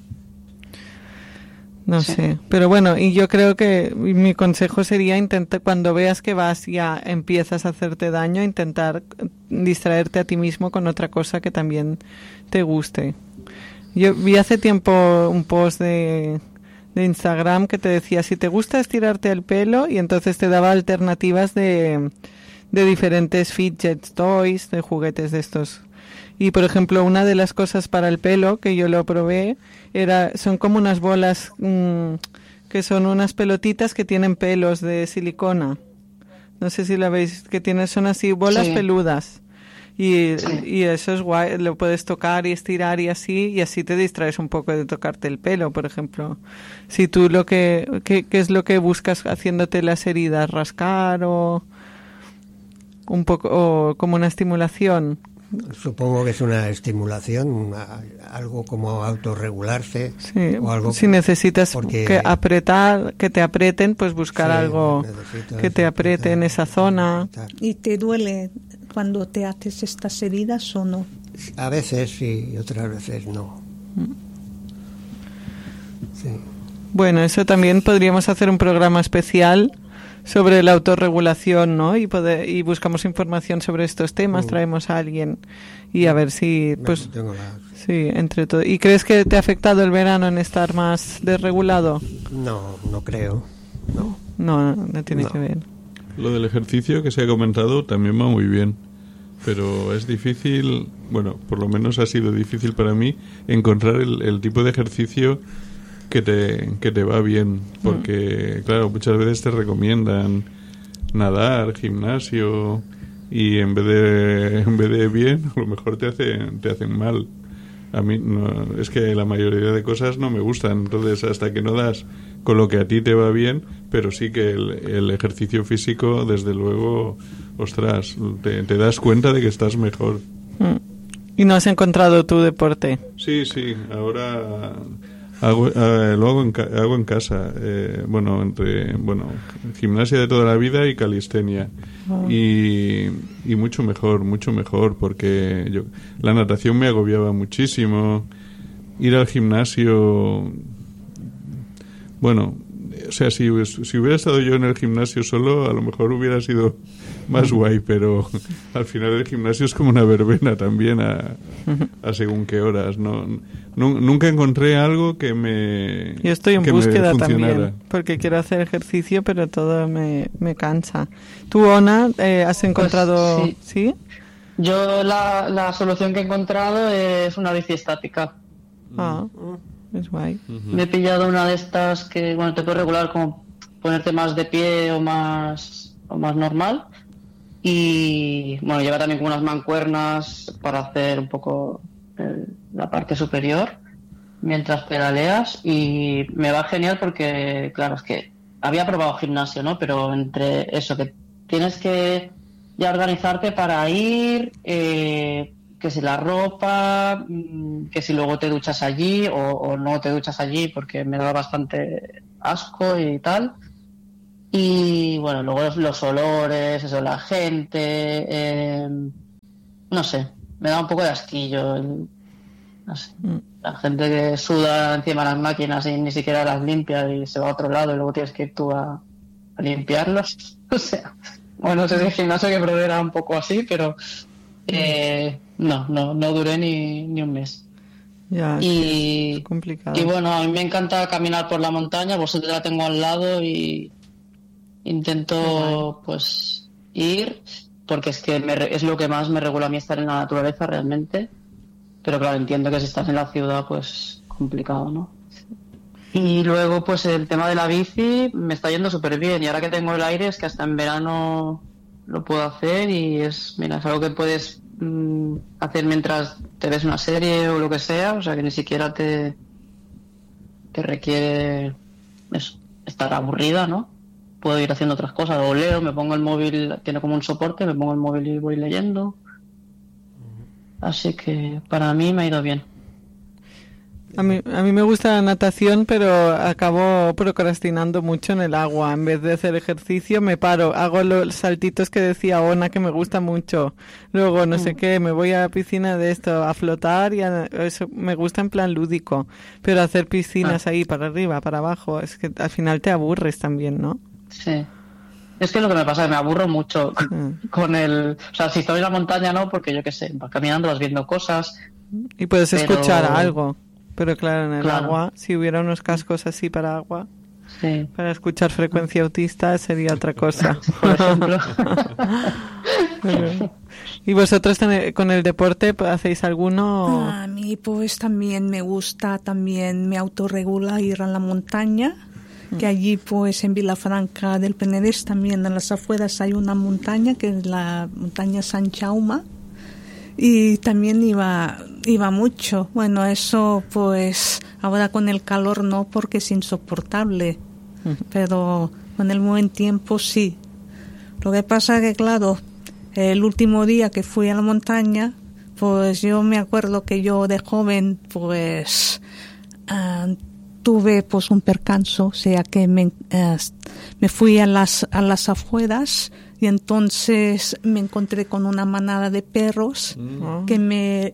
No Sí. sé, pero bueno, y yo creo que mi consejo sería intentar, cuando veas que vas ya empiezas a hacerte daño, intentar distraerte a ti mismo con otra cosa que también te guste. Yo vi hace tiempo un post de, de Instagram que te decía, si te gusta estirarte el pelo, y entonces te daba alternativas de, de diferentes fidget toys, de juguetes de estos. Y por ejemplo, una de las cosas para el pelo que yo lo probé era son como unas bolas mmm, que son unas pelotitas que tienen pelos de silicona. No sé si la veis, que tienen, son así bolas Sí. peludas. Y, Sí. y eso es guay, lo puedes tocar y estirar y así, y así te distraes un poco de tocarte el pelo, por ejemplo. Si tú lo que, ¿qué, qué es lo que buscas haciéndote las heridas? ¿Rascar o un poco, o como una estimulación? Supongo que es una estimulación, una- algo como autorregularse. Sí, o algo si necesitas porque- que apretar, que te aprieten, pues buscar Sí, algo necesito que te apriete en esa zona. apretar. ¿Y te duele cuando te haces estas heridas o no? A veces sí, y otras veces no. Sí. Bueno, eso también podríamos hacer un programa especial sobre la autorregulación, ¿no? Y poder, y buscamos información sobre estos temas, Mm. traemos a alguien y a ver si, pues, Tengo la- sí, entre todo. ¿Y crees que te ha afectado el verano en estar más desregulado? No, no creo. No. No, no, no tiene No. que ver. Lo del ejercicio que se ha comentado también va muy bien, pero es difícil, bueno, por lo menos ha sido difícil para mí encontrar el, el tipo de ejercicio que te, que te va bien, porque claro, muchas veces te recomiendan nadar, gimnasio, y en vez de, en vez de bien, a lo mejor te hacen, te hacen mal. A mí no, es que la mayoría de cosas no me gustan, entonces hasta que no das con lo que a ti te va bien, pero sí que el, el ejercicio físico, desde luego, ostras, te, te das cuenta de que estás mejor. Mm. ¿Y no has encontrado tu deporte? Sí, sí, ahora hago, eh, lo hago en, ca- hago en casa, eh, bueno, entre bueno gimnasia de toda la vida y calistenia. Oh. Y, y mucho mejor, mucho mejor, porque yo la natación me agobiaba muchísimo, ir al gimnasio, bueno, o sea, si, si hubiera estado yo en el gimnasio solo, a lo mejor hubiera sido más guay, pero al final el gimnasio es como una verbena también a, a según qué horas. No, nu- nunca encontré algo que me Yo estoy en que me búsqueda funcionara. también, porque quiero hacer ejercicio, pero todo me, me cansa. ¿Tú, Ona, eh, has encontrado...? sí. ¿Sí? Yo la, la solución que he encontrado es una bici estática. Ah, es guay. Ujú. Me he pillado una de estas que, bueno, te puede regular como ponerte más de pie o más, o más normal. Y, bueno, lleva también como unas mancuernas para hacer un poco eh, la parte superior mientras pedaleas. Y me va genial porque, claro, es que había probado gimnasio, ¿no? Pero entre eso, que tienes que ya organizarte para ir, eh, que si la ropa, que si luego te duchas allí o, o no te duchas allí porque me da bastante asco y tal. Y bueno, luego los, los olores, eso, la gente, eh, no sé, me da un poco de asquillo. El, no sé, la gente que suda encima de las máquinas y ni siquiera las limpia y se va a otro lado y luego tienes que ir tú a, a limpiarlos. O sea, bueno, no sé si el gimnasio que probé era un poco así, pero eh, no, no, no duré ni, ni un mes. Ya, y, es complicado. Y bueno, a mí me encanta caminar por la montaña, vosotros la tengo al lado y intento pues ir, porque es que me, es lo que más me regula a mí estar en la naturaleza realmente. Pero claro, entiendo que si estás en la ciudad, pues complicado, ¿no? Y luego, pues el tema de la bici me está yendo súper bien. Y ahora que tengo el aire, es que hasta en verano lo puedo hacer y es, mira, es algo que puedes mmm, hacer mientras te ves una serie o lo que sea. O sea, que ni siquiera te, te requiere eso, estar aburrida, ¿no? Puedo ir haciendo otras cosas. O leo, me pongo el móvil, tiene como un soporte, me pongo el móvil y voy leyendo. Así que para mí me ha ido bien. A mí, a mí me gusta la natación, pero acabo procrastinando mucho en el agua. En vez de hacer ejercicio, me paro, hago los saltitos que decía Ona, que me gusta mucho. Luego, no mm. sé qué, me voy a la piscina de esto, a flotar, y a, eso me gusta en plan lúdico. Pero hacer piscinas ah. ahí, para arriba, para abajo, es que al final te aburres también, ¿no? Sí. Es que lo que me pasa es que me aburro mucho mm. con el... O sea, si estoy en la montaña no, porque yo qué sé, vas caminando, vas viendo cosas. Y puedes pero... escuchar algo. Pero claro, en el claro. agua, si hubiera unos cascos así para agua, sí. para escuchar frecuencia autista sería otra cosa. Por ejemplo. Pero... ¿Y vosotros con el deporte hacéis alguno? A mí pues también me gusta, también me autorregula ir a la montaña. Que allí pues en Vilafranca del Penedès también en las afueras hay una montaña que es la montaña San Jaume y también iba iba mucho. Bueno, eso pues ahora con el calor no porque es insoportable, uh-huh. pero con el buen tiempo sí. Lo que pasa es que claro, el último día que fui a la montaña, pues yo me acuerdo que yo de joven pues uh, tuve pues un percance, o sea que me, eh, me fui a las a las afueras y entonces me encontré con una manada de perros mm. que me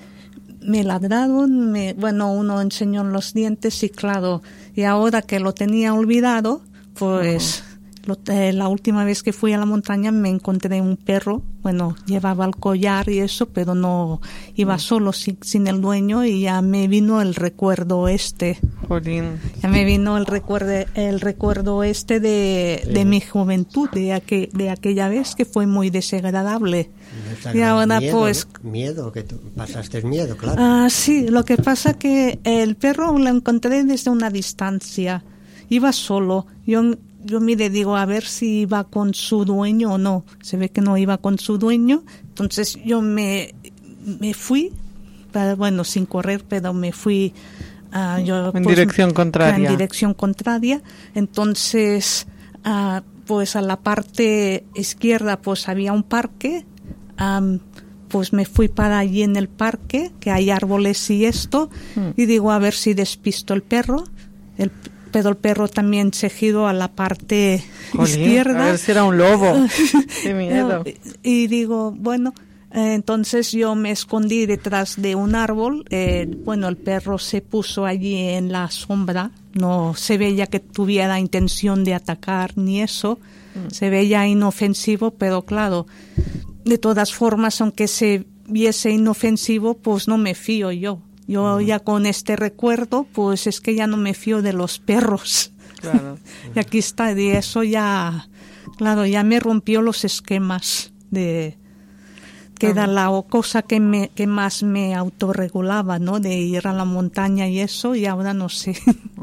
me ladraron, me, bueno, uno enseñó los dientes y claro, y ahora que lo tenía olvidado, pues uh-huh. lo, eh, la última vez que fui a la montaña me encontré un perro, bueno, llevaba el collar y eso, pero no iba uh-huh. solo sin, sin el dueño y ya me vino el recuerdo este. Jolín. Ya me vino el recuerdo el recuerdo este de, de mi juventud, de, aquel, de aquella vez que fue muy desagradable. Y ahora miedo, pues... Miedo, que tú pasaste miedo, claro. Ah, sí, lo que pasa que el perro lo encontré desde una distancia. Iba solo. Yo, yo mire, digo, a ver si iba con su dueño o no. Se ve que no iba con su dueño. Entonces yo me, me fui, para, bueno, sin correr, pero me fui... Uh, yo, en pues, dirección contraria. En dirección contraria. Entonces, uh, pues a la parte izquierda pues había un parque. Um, pues me fui para allí en el parque, que hay árboles y esto, mm. y digo a ver si despisto el perro. El, pero el perro también se giró a la parte Jolín, izquierda. A ver si era un lobo. Qué miedo. Y, y digo, bueno... Entonces yo me escondí detrás de un árbol. Eh, bueno, el perro se puso allí en la sombra. No se veía que tuviera intención de atacar ni eso. Mm. Se veía inofensivo, pero claro, de todas formas, aunque se viese inofensivo, pues no me fío yo. Yo mm. ya con este recuerdo, pues es que ya no me fío de los perros. Claro. Y aquí está, y eso ya, claro, ya me rompió los esquemas de... que era la cosa que me que más me autorregulaba, ¿no? De ir a la montaña y eso, y ahora no sé.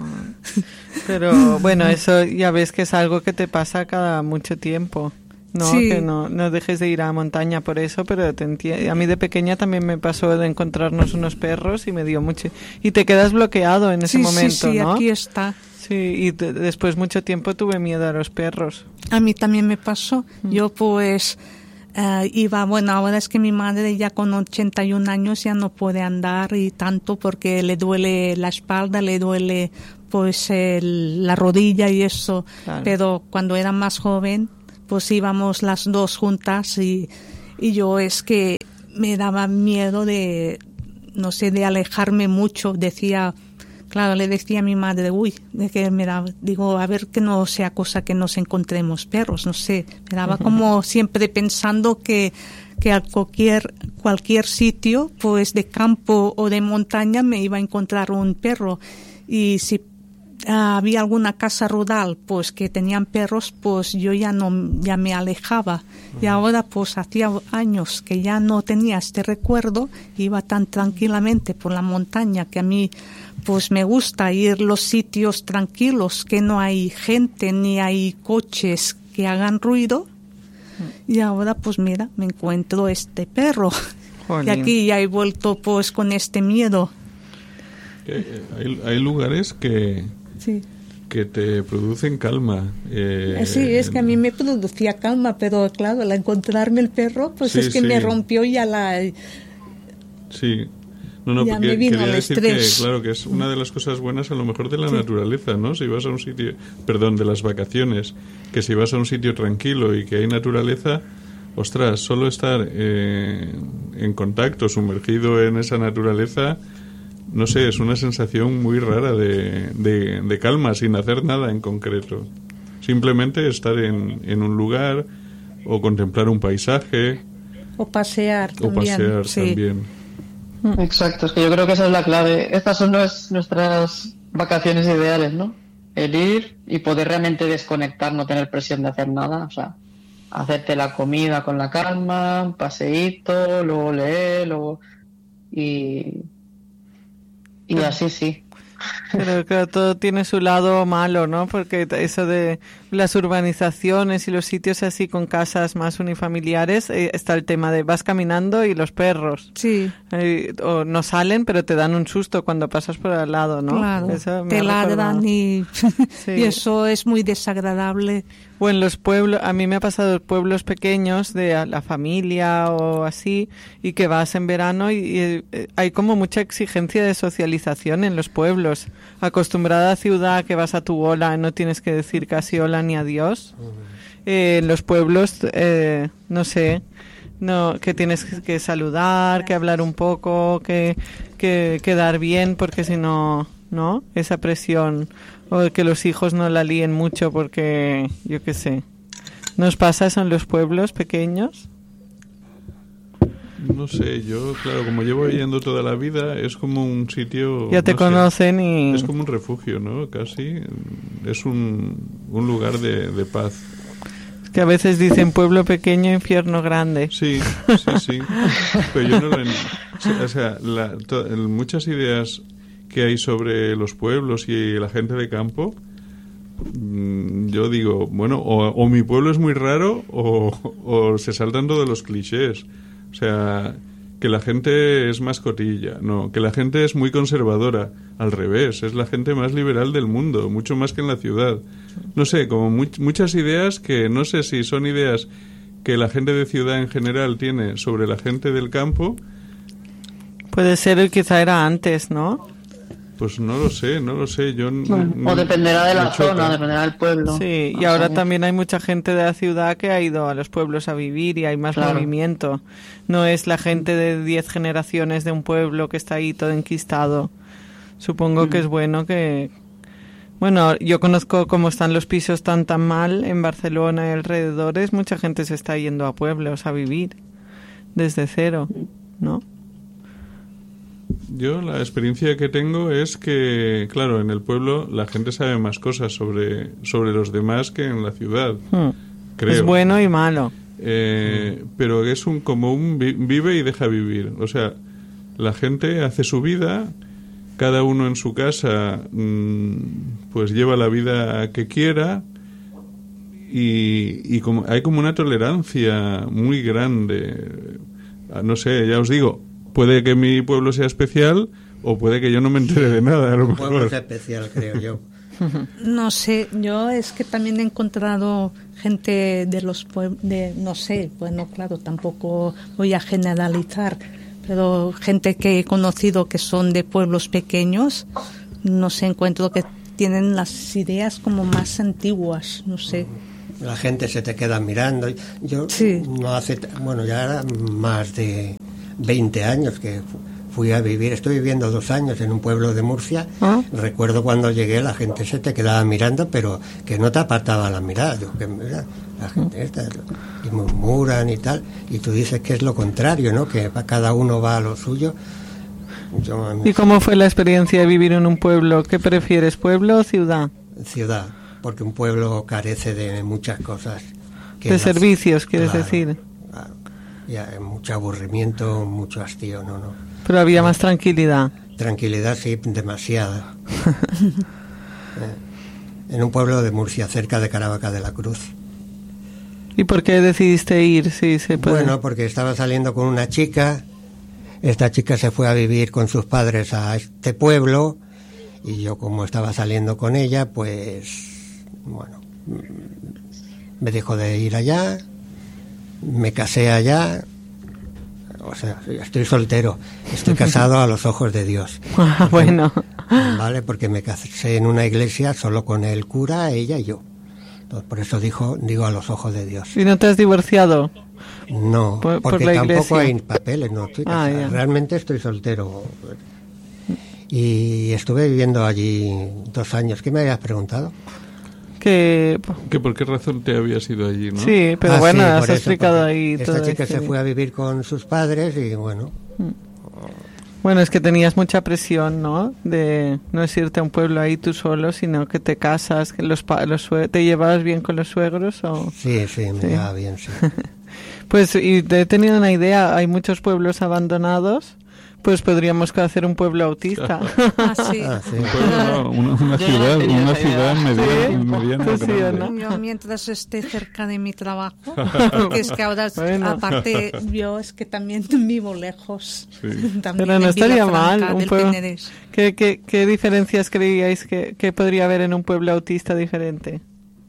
Pero bueno, eso ya ves que es algo que te pasa cada mucho tiempo, ¿no? Sí. Que no, no dejes de ir a la montaña por eso, pero te enti- a mí de pequeña también me pasó de encontrarnos unos perros y me dio mucho... Y te quedas bloqueado en ese Sí, momento, sí, sí, ¿no? aquí está. Sí, y te- después mucho tiempo tuve miedo a los perros. A mí también me pasó. Yo pues eh, iba, bueno, ahora es que mi madre ya con ochenta y un años ya no puede andar y tanto porque le duele la espalda, le duele pues el, la rodilla y eso. Claro. Pero cuando era más joven, pues íbamos las dos juntas y, y yo es que me daba miedo de, no sé, de alejarme mucho. Decía... Claro, le decía a mi madre, uy, de que me daba, digo, a ver que no sea cosa que nos encontremos perros, no sé, me daba como siempre pensando que, que a cualquier, cualquier sitio, pues de campo o de montaña me iba a encontrar un perro. Y si ah, había alguna casa rural, pues que tenían perros, pues yo ya no, ya me alejaba. Y ahora, pues hacía años que ya no tenía este recuerdo, iba tan tranquilamente por la montaña que a mí, pues me gusta ir los sitios tranquilos, que no hay gente ni hay coches que hagan ruido. Y ahora, pues mira, me encuentro este perro. Jolín. Y aquí ya he vuelto pues con este miedo. Que hay, hay lugares que, Sí. que te producen calma. Eh, Sí, es que a mí me producía calma, pero claro, al encontrarme el perro, pues Sí, es que sí. me rompió ya la... Sí. No, no, Ya porque me vino quería el decir estrés. que, claro, que es una de las cosas buenas a lo mejor de la Sí. naturaleza, ¿no? Si vas a un sitio, perdón, de las vacaciones, que si vas a un sitio tranquilo y que hay naturaleza, ostras, solo estar eh, en contacto, sumergido en esa naturaleza, no sé, es una sensación muy rara de, de, de calma, sin hacer nada en concreto. Simplemente estar en, en un lugar o contemplar un paisaje O pasear o también. pasear sí. también. Exacto, es que yo creo que esa es la clave. Estas son nues- nuestras vacaciones ideales, ¿no? El ir y poder realmente desconectar, no tener presión de hacer nada, o sea, hacerte la comida con la calma, un paseíto, luego leer, luego... y... y así sí. Pero claro, todo tiene su lado malo, ¿no? Porque eso de las urbanizaciones y los sitios así con casas más unifamiliares, eh, está el tema de vas caminando y los perros. Sí, Eh, o no salen, pero te dan un susto cuando pasas por al lado, ¿no? claro. Eso me Te ha ladran recordado. y... Sí. y eso es muy desagradable. O en los pueblos, a mí me ha pasado en pueblos pequeños de a- la familia o así, y que vas en verano y, y, eh, hay como mucha exigencia de socialización en los pueblos. Acostumbrada a ciudad que vas a tu bola, no tienes que decir casi hola ni adiós. Eh, en los pueblos, eh, no sé, no que tienes que, que saludar, que hablar un poco, que, que quedar bien, porque si no, ¿no? Esa presión. O que los hijos no la líen mucho porque, yo qué sé. ¿Nos pasa eso en los pueblos pequeños? No sé, yo, claro, como llevo yendo toda la vida, es como un sitio... Ya te no sé, conocen y... es como un refugio, ¿no? Casi. Es un, un lugar de, de paz. Es que a veces dicen pueblo pequeño, infierno grande. Sí, sí, sí. Pero yo no lo... en- O sea, la- to- muchas ideas que hay sobre los pueblos y la gente de campo, mm, yo digo, bueno, o, o mi pueblo es muy raro o, o se saltan todos los clichés. O sea, que la gente es más cotilla, no, que la gente es muy conservadora, al revés, es la gente más liberal del mundo, mucho más que en la ciudad. No sé, como mu- muchas ideas que no sé si son ideas que la gente de ciudad en general tiene sobre la gente del campo. Puede ser, y quizá era antes, ¿no? Pues no lo sé, no lo sé. Yo n- Bueno, n- o dependerá de me la choca. zona, dependerá del pueblo. Sí, y O ahora sea, también hay mucha gente de la ciudad que ha ido a los pueblos a vivir y hay más Claro. movimiento. No es la gente de diez generaciones de un pueblo que está ahí todo enquistado. Supongo Mm. que es bueno que... Bueno, yo conozco cómo están los pisos tan tan mal en Barcelona y alrededores. Mucha gente se está yendo a pueblos a vivir desde cero, ¿no? Yo la experiencia que tengo es que, claro, en el pueblo la gente sabe más cosas sobre, sobre los demás que en la ciudad, Hmm. creo. Es bueno y malo. eh, pero es un como un vi- vive y deja vivir. O sea, la gente hace su vida, cada uno en su casa mmm, pues lleva la vida que quiera, y, y como, hay como una tolerancia muy grande. No sé, ya os digo, puede que mi pueblo sea especial o puede que yo no me entere de nada. A lo mejor. Pueblo es especial, creo yo. No sé, yo es que también he encontrado gente de los pueblos, de, no sé, bueno, claro, tampoco voy a generalizar, pero gente que he conocido que son de pueblos pequeños, no sé, encuentro que tienen las ideas como más antiguas, no sé. La gente se te queda mirando. Yo Sí. no hace, bueno, ya era más de veinte años que fui a vivir, estoy viviendo dos años en un pueblo de Murcia. ¿Ah? Recuerdo cuando llegué, la gente se te quedaba mirando, pero que no te apartaba la mirada. Digo, que mira, la gente esta, y murmuran y tal, y tú dices que es lo contrario, ¿no? Que cada uno va a lo suyo. Yo, ¿Y cómo fue la experiencia de vivir en un pueblo? ¿Qué prefieres, pueblo o ciudad? ciudad, porque un pueblo carece de muchas cosas. que De la- servicios, quieres claro, decir. Claro. Y hay mucho aburrimiento, mucho hastío, no, no. Pero había más tranquilidad. Tranquilidad sí, demasiada. Eh, en un pueblo de Murcia, cerca de Caravaca de la Cruz. ¿Y por qué decidiste ir? Sí, se puede. Bueno, porque estaba saliendo con una chica, esta chica se fue a vivir con sus padres a este pueblo, y yo como estaba saliendo con ella, pues, bueno, me dijo de ir allá, me casé allá, o sea, estoy soltero, estoy casado a los ojos de Dios. Ah, bueno. Vale, porque me casé en una iglesia solo con el cura, ella y yo. Entonces, por eso dijo, digo a los ojos de Dios. ¿Y no te has divorciado? No, Por- por porque la tampoco iglesia. hay papeles, no estoy Ah, casado. ya. Realmente estoy soltero. Y estuve viviendo allí dos años. ¿Qué me habías preguntado? Que ¿Que por qué razón te habías ido allí, no? sí, pero Ah, bueno, sí, has por eso, explicado porque ahí esta toda la chica se historia. fue a vivir con sus padres y bueno, Bueno, es que tenías mucha presión, ¿no? De no es irte a un pueblo ahí tú solo, sino que te casas, que los, pa- los sue- ¿te llevabas bien con los suegros o...? sí, sí, me Sí. llevaba bien, sí. Pues, y te he tenido una idea, hay muchos pueblos abandonados, pues podríamos hacer un pueblo autista. Ah, sí. Ah, sí. Un pueblo, no, una, una Yo ya ciudad, tenía una esa ciudad idea. mediana, Sí. mediana Sí, sí, grande. ¿no? Yo mientras esté cerca de mi trabajo, porque es que ahora, Bueno. aparte, yo es que también vivo lejos. Sí. También Pero no en estaría Vilafranca mal, un del pueblo... Penedés. ¿Qué, qué, qué diferencias creíais que, que podría haber en un pueblo autista diferente?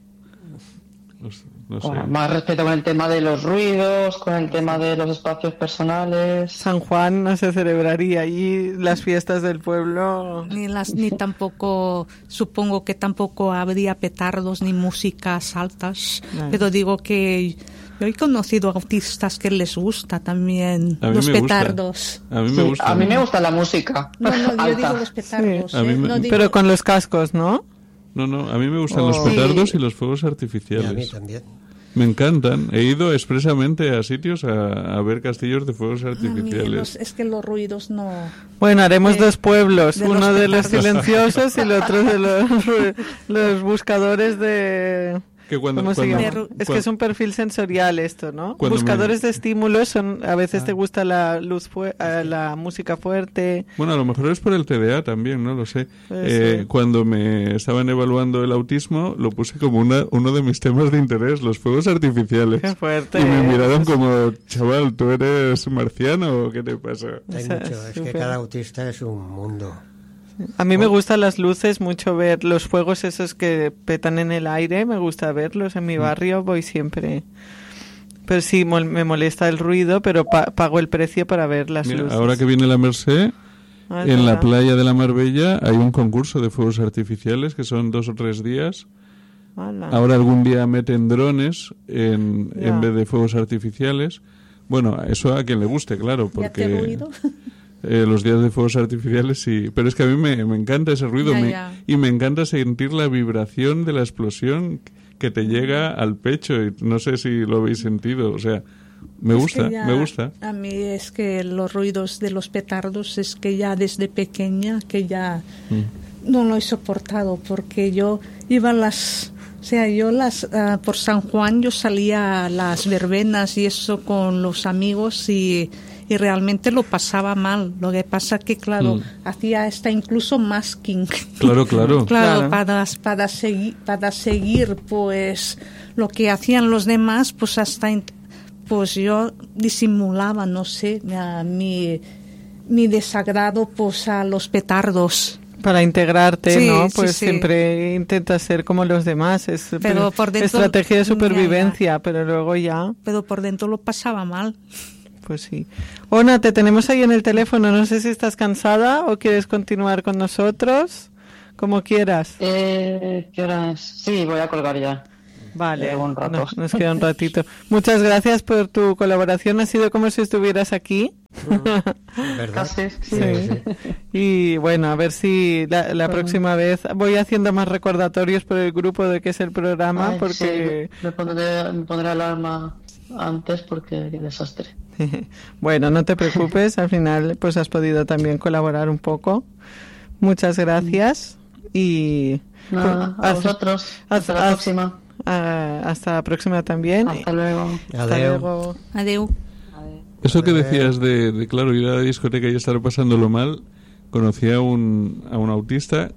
No sé, no sé. Bueno, más respeto con el tema de los ruidos, con el tema de los espacios personales. San Juan no se celebraría allí, las fiestas del pueblo... Ni las ni tampoco, supongo que tampoco habría petardos ni músicas altas, Vale. pero digo que yo he conocido autistas que les gusta también A mí los me gusta. petardos. A mí Sí, me gusta. a mí me gusta la música. No, no, yo alta. digo los petardos. Sí. A mí ¿eh? me- No digo- Pero con los cascos, ¿no? No, no, a mí me gustan Oh. los petardos Sí. y los fuegos Y a mí artificiales. también. Me encantan. He ido expresamente a sitios a, a ver castillos de fuegos A mí los- artificiales. es que los ruidos no. Bueno, haremos De- dos pueblos, de uno los de los petardos. silenciosos y el otro de los, los buscadores de... Que cuando, ¿Cómo se cuando- llama? cuando- Es que es un perfil sensorial esto, ¿no? Cuando Buscadores me- de estímulos son, a veces te gusta la luz, fue- eh, la música fuerte. Bueno, a lo mejor es por el T D A también, no lo sé. Puede Eh, ser. cuando me estaban evaluando el autismo, lo puse como una, uno de mis temas de interés, los fuegos artificiales. Qué fuerte. Y me ¿eh? miraron como, chaval, ¿tú eres marciano o qué te pasa? Hay Esa mucho, es es que súper. cada autista es un mundo. A mí me gustan las luces, mucho ver los fuegos esos que petan en el aire, me gusta verlos en mi barrio, voy siempre. Pero sí, mol- me molesta el ruido, pero pa- pago el precio para ver las Mira, luces. ahora que viene la Merced, Ah, es en la verdad. playa de la Marbella hay un concurso de fuegos artificiales que son dos o tres días. Hala. Ahora algún día meten drones en, Ya. en vez de fuegos artificiales. Bueno, eso a quien le guste, claro, ¿Ya te he porque oído? eh, los días de fuegos artificiales sí. Pero es que a mí me, me encanta ese ruido Ya, me- ya. y me encanta sentir la vibración de la explosión que te llega al pecho. Y no sé si lo habéis sentido, o sea, me Es gusta, que ya- me gusta. A mí es que los ruidos de los petardos es que ya desde pequeña que ya Mm. no lo he soportado porque yo iba a las O sea, yo las uh, por San Juan yo salía a las verbenas y eso con los amigos y, y realmente lo pasaba mal. Lo que pasa que, claro, mm. hacía hasta incluso masking. Claro, claro. claro, claro. Para, para, seguir, para seguir, pues, lo que hacían los demás, pues hasta, pues yo disimulaba, no sé, a mi, mi desagrado, pues a los petardos. Para integrarte, sí, ¿no? Pues sí, sí. siempre intentas ser como los demás. Es pero por dentro, estrategia de supervivencia, ya, ya. pero luego ya... Pero por dentro lo pasaba mal. Pues sí. Ona, te tenemos ahí en el teléfono. No sé si estás cansada o quieres continuar con nosotros. Como quieras. Eh, ¿Qué hora es? Sí, voy a colgar ya. Vale, un rato. No, nos queda un ratito. Muchas gracias por tu colaboración. Ha sido como si estuvieras aquí. ¿Verdad? Casi, sí. Sí. Y bueno, a ver si la, la próxima vez voy haciendo más recordatorios por el grupo de qué es el programa. Ay, porque sí, me pondré, me pondré alarma antes porque qué desastre. Bueno, no te preocupes. Al final pues has podido también colaborar un poco. Muchas gracias. Y Nada, a vosotros. Hasta, hasta la próxima. Uh, hasta la próxima también. Hasta luego. Hasta luego. Adeu. Eso que decías de, de, claro, ir a la discoteca y estar pasándolo mal, conocí a un, a un autista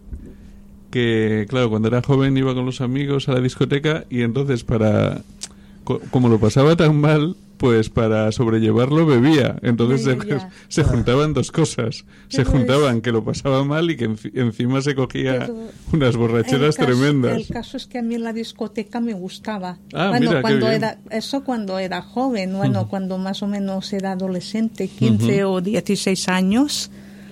que, claro, cuando era joven iba con los amigos a la discoteca y entonces para, co- como lo pasaba tan mal, pues para sobrellevarlo bebía. Entonces ya, se, ya. se juntaban dos cosas. Se Pero juntaban es... que lo pasaba mal y que enci- encima se cogía Pero unas borracheras el caso, tremendas. El caso es que a mí en la discoteca me gustaba. Ah, bueno, mira, cuando qué bien. era eso cuando era joven, bueno, uh-huh. cuando más o menos era adolescente, quince uh-huh. o dieciséis años,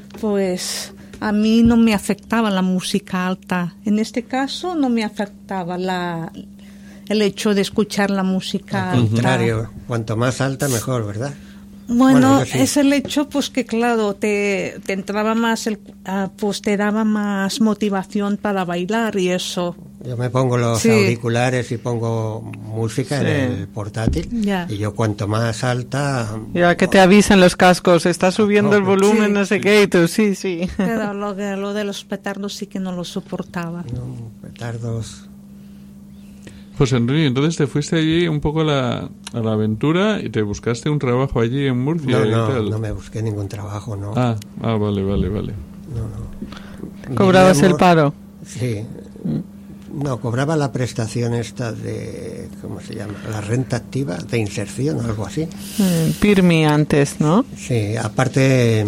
pues a mí no me afectaba la música alta. En este caso no me afectaba la el hecho de escuchar la música Al alta. contrario, cuanto más alta mejor, ¿verdad? Bueno, bueno sí. es el hecho, pues que claro, te, te entraba más, el, uh, pues te daba más motivación para bailar y eso. Yo me pongo los sí. auriculares y pongo música sí. en el portátil ya. y yo cuanto más alta... Ya que te avisan los cascos, está subiendo oh, el volumen, sí. no sé qué, y tú sí, sí. Pero lo, lo de los petardos sí que no lo soportaba. No, petardos... José Enrique, entonces te fuiste allí un poco a la, a la aventura y te buscaste un trabajo allí en Murcia no, y no, tal. No, me busqué ningún trabajo, no. Ah, ah vale, vale, vale. No, no. ¿Cobrabas Vivíamos, el paro? Sí. No, cobraba la prestación esta de, ¿cómo se llama? La renta activa de inserción o algo así. Mm, Pirmi antes, ¿no? Sí, aparte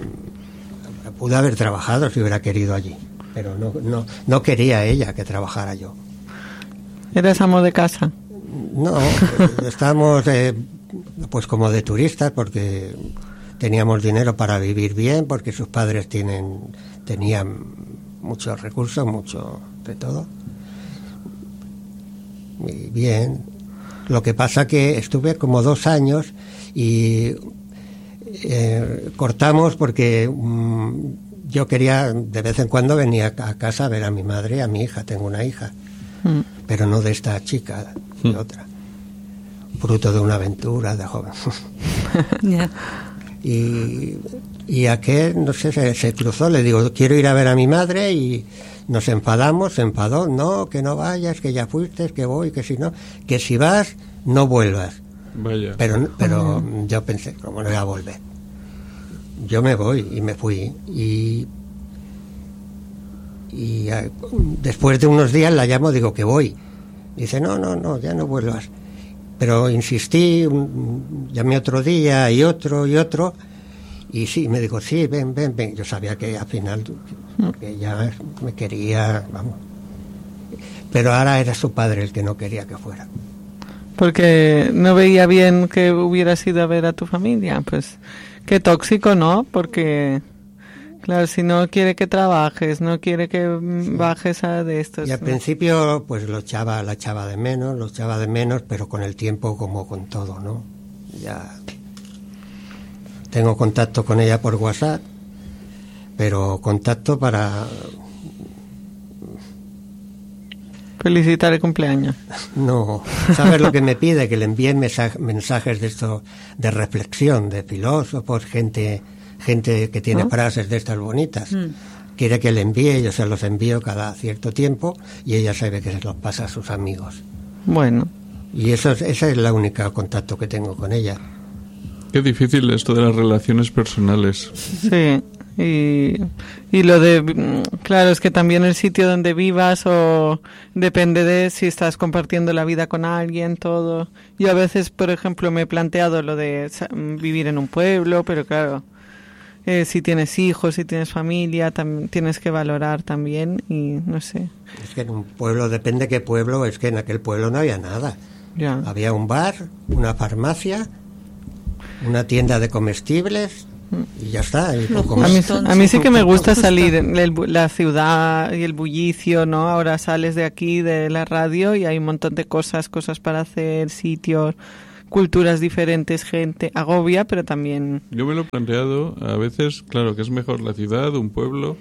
pude haber trabajado si hubiera querido allí, pero no, no, no quería ella que trabajara yo. ¿Eres amo de casa? No, estábamos eh, pues como de turistas porque teníamos dinero para vivir bien, porque sus padres tienen tenían muchos recursos, mucho de todo. Y bien, lo que pasa que estuve como dos años y eh, cortamos porque um, yo quería, de vez en cuando venía a casa a ver a mi madre y a mi hija, tengo una hija. Pero no de esta chica, de mm. otra. Fruto de una aventura de joven. Yeah. Y, y aquel, no sé, se, se cruzó, le digo, quiero ir a ver a mi madre y nos enfadamos, se enfadó, no, que no vayas, que ya fuiste, que voy, que si no, que si vas, no vuelvas. Vaya. Pero, pero uh-huh. yo pensé, ¿cómo no voy a volver? Yo me voy y me fui y... Y uh, después de unos días la llamo, digo que voy. Dice, no, no, no, ya no vuelvas. Pero insistí, un, llamé otro día y otro y otro. Y sí, me dijo, sí, ven, ven, ven. Yo sabía que al final que ya me quería, vamos. Pero ahora era su padre el que no quería que fuera. Porque no veía bien que hubieras ido a ver a tu familia. Pues qué tóxico, ¿no? Porque... Claro, si no quiere que trabajes, no quiere que sí. bajes a de estos. Y al ¿no? principio, pues lo echaba, la echaba de menos, lo echaba de menos, pero con el tiempo, como con todo, ¿no? Ya tengo contacto con ella por WhatsApp, pero contacto para... Felicitar el cumpleaños. No, ¿sabes lo que me pide? Que le envíe mensaje, mensajes de esto, de reflexión, de filósofos, gente... gente que tiene ¿Ah? frases de estas bonitas, mm. quiere que le envíe, yo se los envío cada cierto tiempo y ella sabe que se los pasa a sus amigos. Bueno. Y eso es, ese es el único contacto que tengo con ella. Qué difícil esto de las relaciones personales. Sí. Y, y lo de, claro, es que también el sitio donde vivas o depende de si estás compartiendo la vida con alguien, todo. Yo a veces, por ejemplo, me he planteado lo de vivir en un pueblo, pero claro, eh, si tienes hijos, si tienes familia, tam- tienes que valorar también y no sé. Es que en un pueblo, depende qué pueblo, es que en aquel pueblo no había nada. Ya. Había un bar, una farmacia, una tienda de comestibles y ya está. Y poco A más. mí, a mí sí que me gusta salir, el, la ciudad y el bullicio, ¿no? Ahora sales de aquí, de la radio, y hay un montón de cosas, cosas para hacer, sitios, culturas diferentes, gente. Agobia, pero también... Yo me lo he planteado, a veces, claro, que es mejor la ciudad, un pueblo,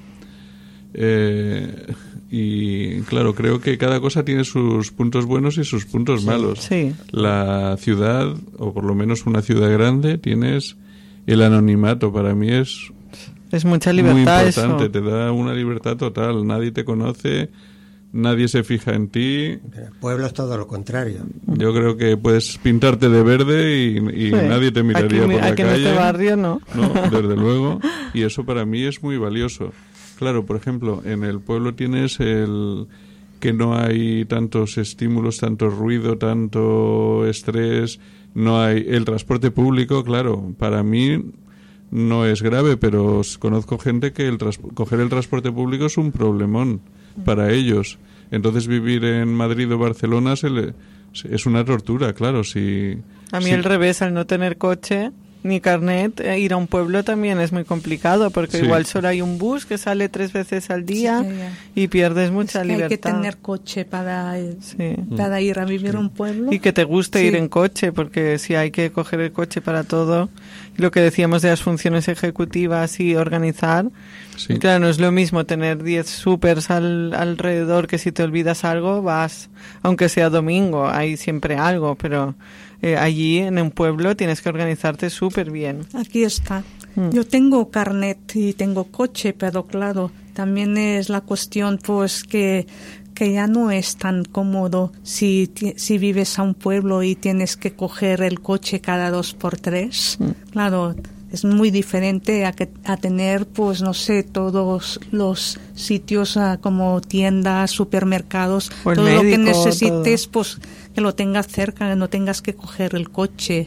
eh, y claro, creo que cada cosa tiene sus puntos buenos y sus puntos malos. Sí. La ciudad, o por lo menos una ciudad grande, tienes... El anonimato para mí es es mucha libertad, muy importante, eso. Te da una libertad total, nadie te conoce, nadie se fija en ti. El pueblo es todo lo contrario. Yo creo que puedes pintarte de verde y, y Sí. nadie te miraría aquí, por la aquí calle. en este barrio no. No, desde luego, y eso para mí es muy valioso. Claro, por ejemplo, en el pueblo tienes el que no hay tantos estímulos, tanto ruido, tanto estrés. No hay el transporte público, claro, para mí no es grave, pero conozco gente que el tras, coger el transporte público es un problemón para ellos. Entonces vivir en Madrid o Barcelona se le, es una tortura, claro. Si, A mí si, al revés, al no tener coche ni carnet, eh, ir a un pueblo también es muy complicado, porque Sí. igual solo hay un bus que sale tres veces al día Sí, ya, ya. y pierdes mucha Es que libertad. hay que tener coche para, Sí. para ir a vivir a un pueblo. Y que te guste Sí. ir en coche, porque si hay que coger el coche para todo, lo que decíamos de las funciones ejecutivas y organizar, sí. claro, no es lo mismo tener diez supers al, alrededor que si te olvidas algo, vas, aunque sea domingo, hay siempre algo, pero eh, allí en un pueblo tienes que organizarte súper bien. Aquí está. Mm. Yo tengo carnet y tengo coche, pero claro, también es la cuestión pues que que ya no es tan cómodo si, ti- si vives a un pueblo y tienes que coger el coche cada dos por tres. Mm. Claro, es muy diferente a, que, a tener, pues no sé, todos los sitios ah, como tiendas, supermercados, O el todo lo que médico, necesites, pues que lo tengas cerca, que no tengas que coger el coche.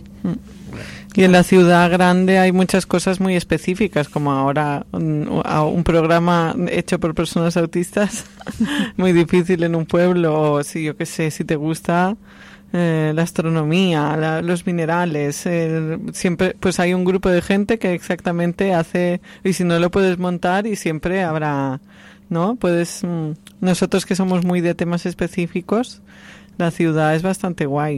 Y en la ciudad grande hay muchas cosas muy específicas, como ahora un, un programa hecho por personas autistas, muy difícil en un pueblo, o si yo qué sé, si te gusta eh, la astronomía, la- los minerales, eh, siempre pues hay un grupo de gente que exactamente hace, y si no lo puedes montar y siempre habrá, ¿no? Puedes, mm, nosotros que somos muy de temas específicos, la ciudad es bastante guay.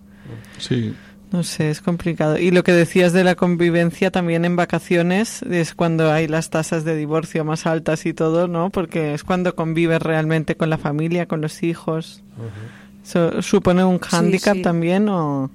Sí. No sé, es complicado. Y lo que decías de la convivencia también en vacaciones es cuando hay las tasas de divorcio más altas y todo, ¿no? Porque es cuando convives realmente con la familia, con los hijos. So- ¿Supone un Sí, hándicap sí. también o...?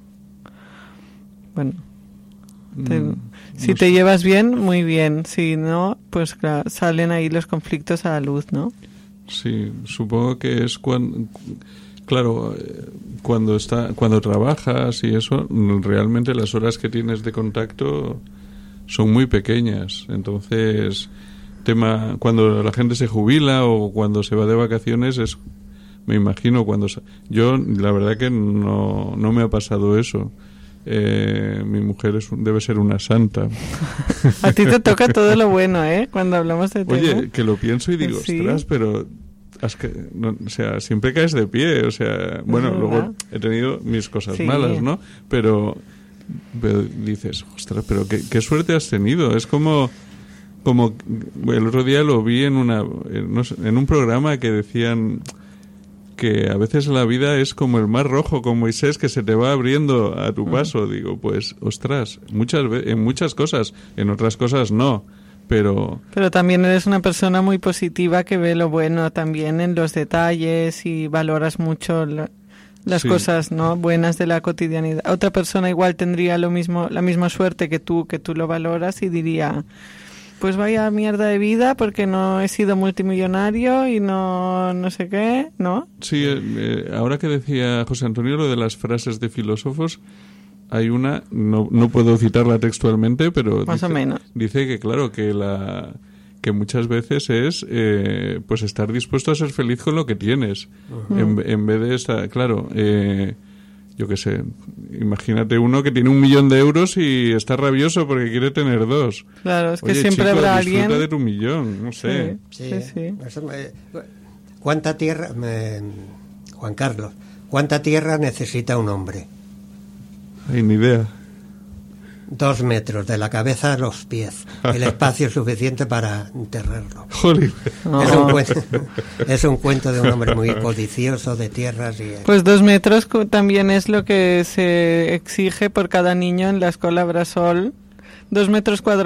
Bueno, te- Mm, si no te sé. llevas bien, muy bien. Si no, pues claro, salen ahí los conflictos a la luz, ¿no? Sí, supongo que es cuando, claro, eh, cuando está, cuando trabajas y eso, mm, realmente las horas que tienes de contacto son muy pequeñas. Entonces, tema, cuando la gente se jubila o cuando se va de vacaciones es, me imagino cuando sa- yo la verdad que no, no me ha pasado eso. Eh, mi mujer es un- debe ser una santa. A ti te toca todo lo bueno, ¿eh? Cuando hablamos de Oye, tema. que lo pienso y digo, Sí. ostras, pero has que, no, o sea, siempre caes de pie, o sea, bueno, verdad. luego he tenido mis cosas Sí. malas, ¿no? Pero, pero dices, ostras, pero qué, qué suerte has tenido. Es como, como el otro día lo vi en una, en, no sé, en un programa que decían que a veces la vida es como el mar rojo con Moisés que se te va abriendo a tu paso. Digo, pues, ostras, muchas ve- en muchas cosas, en otras cosas no, pero Pero también eres una persona muy positiva que ve lo bueno también en los detalles y valoras mucho la- las Sí. cosas, ¿no? Buenas de la cotidianidad. Otra persona igual tendría lo mismo, la misma suerte que tú, que tú lo valoras y diría, pues vaya mierda de vida porque no he sido multimillonario y no no sé qué, ¿no? Sí, eh, ahora que decía José Antonio lo de las frases de filósofos, hay una, no, no puedo citarla textualmente, pero más dice, o menos. Dice que claro, que la que muchas veces es eh, pues estar dispuesto a ser feliz con lo que tienes, uh-huh. en, en vez de estar, claro, eh, yo qué sé, imagínate uno que tiene un millón de euros y está rabioso porque quiere tener dos. Claro, es que Oye, siempre chico, habrá disfruta alguien de tu millón, no sé. Sí, sí, sí. Eso me, ¿cuánta tierra, me, Juan Carlos, cuánta tierra necesita un hombre? Ay, ni idea. Dos metros, de la cabeza a los pies. El espacio suficiente para enterrarlo. Joder. No. Es, un cuento, es un cuento de un hombre muy codicioso de tierras. Y, pues dos metros también es lo que se exige por cada niño en la escuela Brasol. Dos metros cuadrados.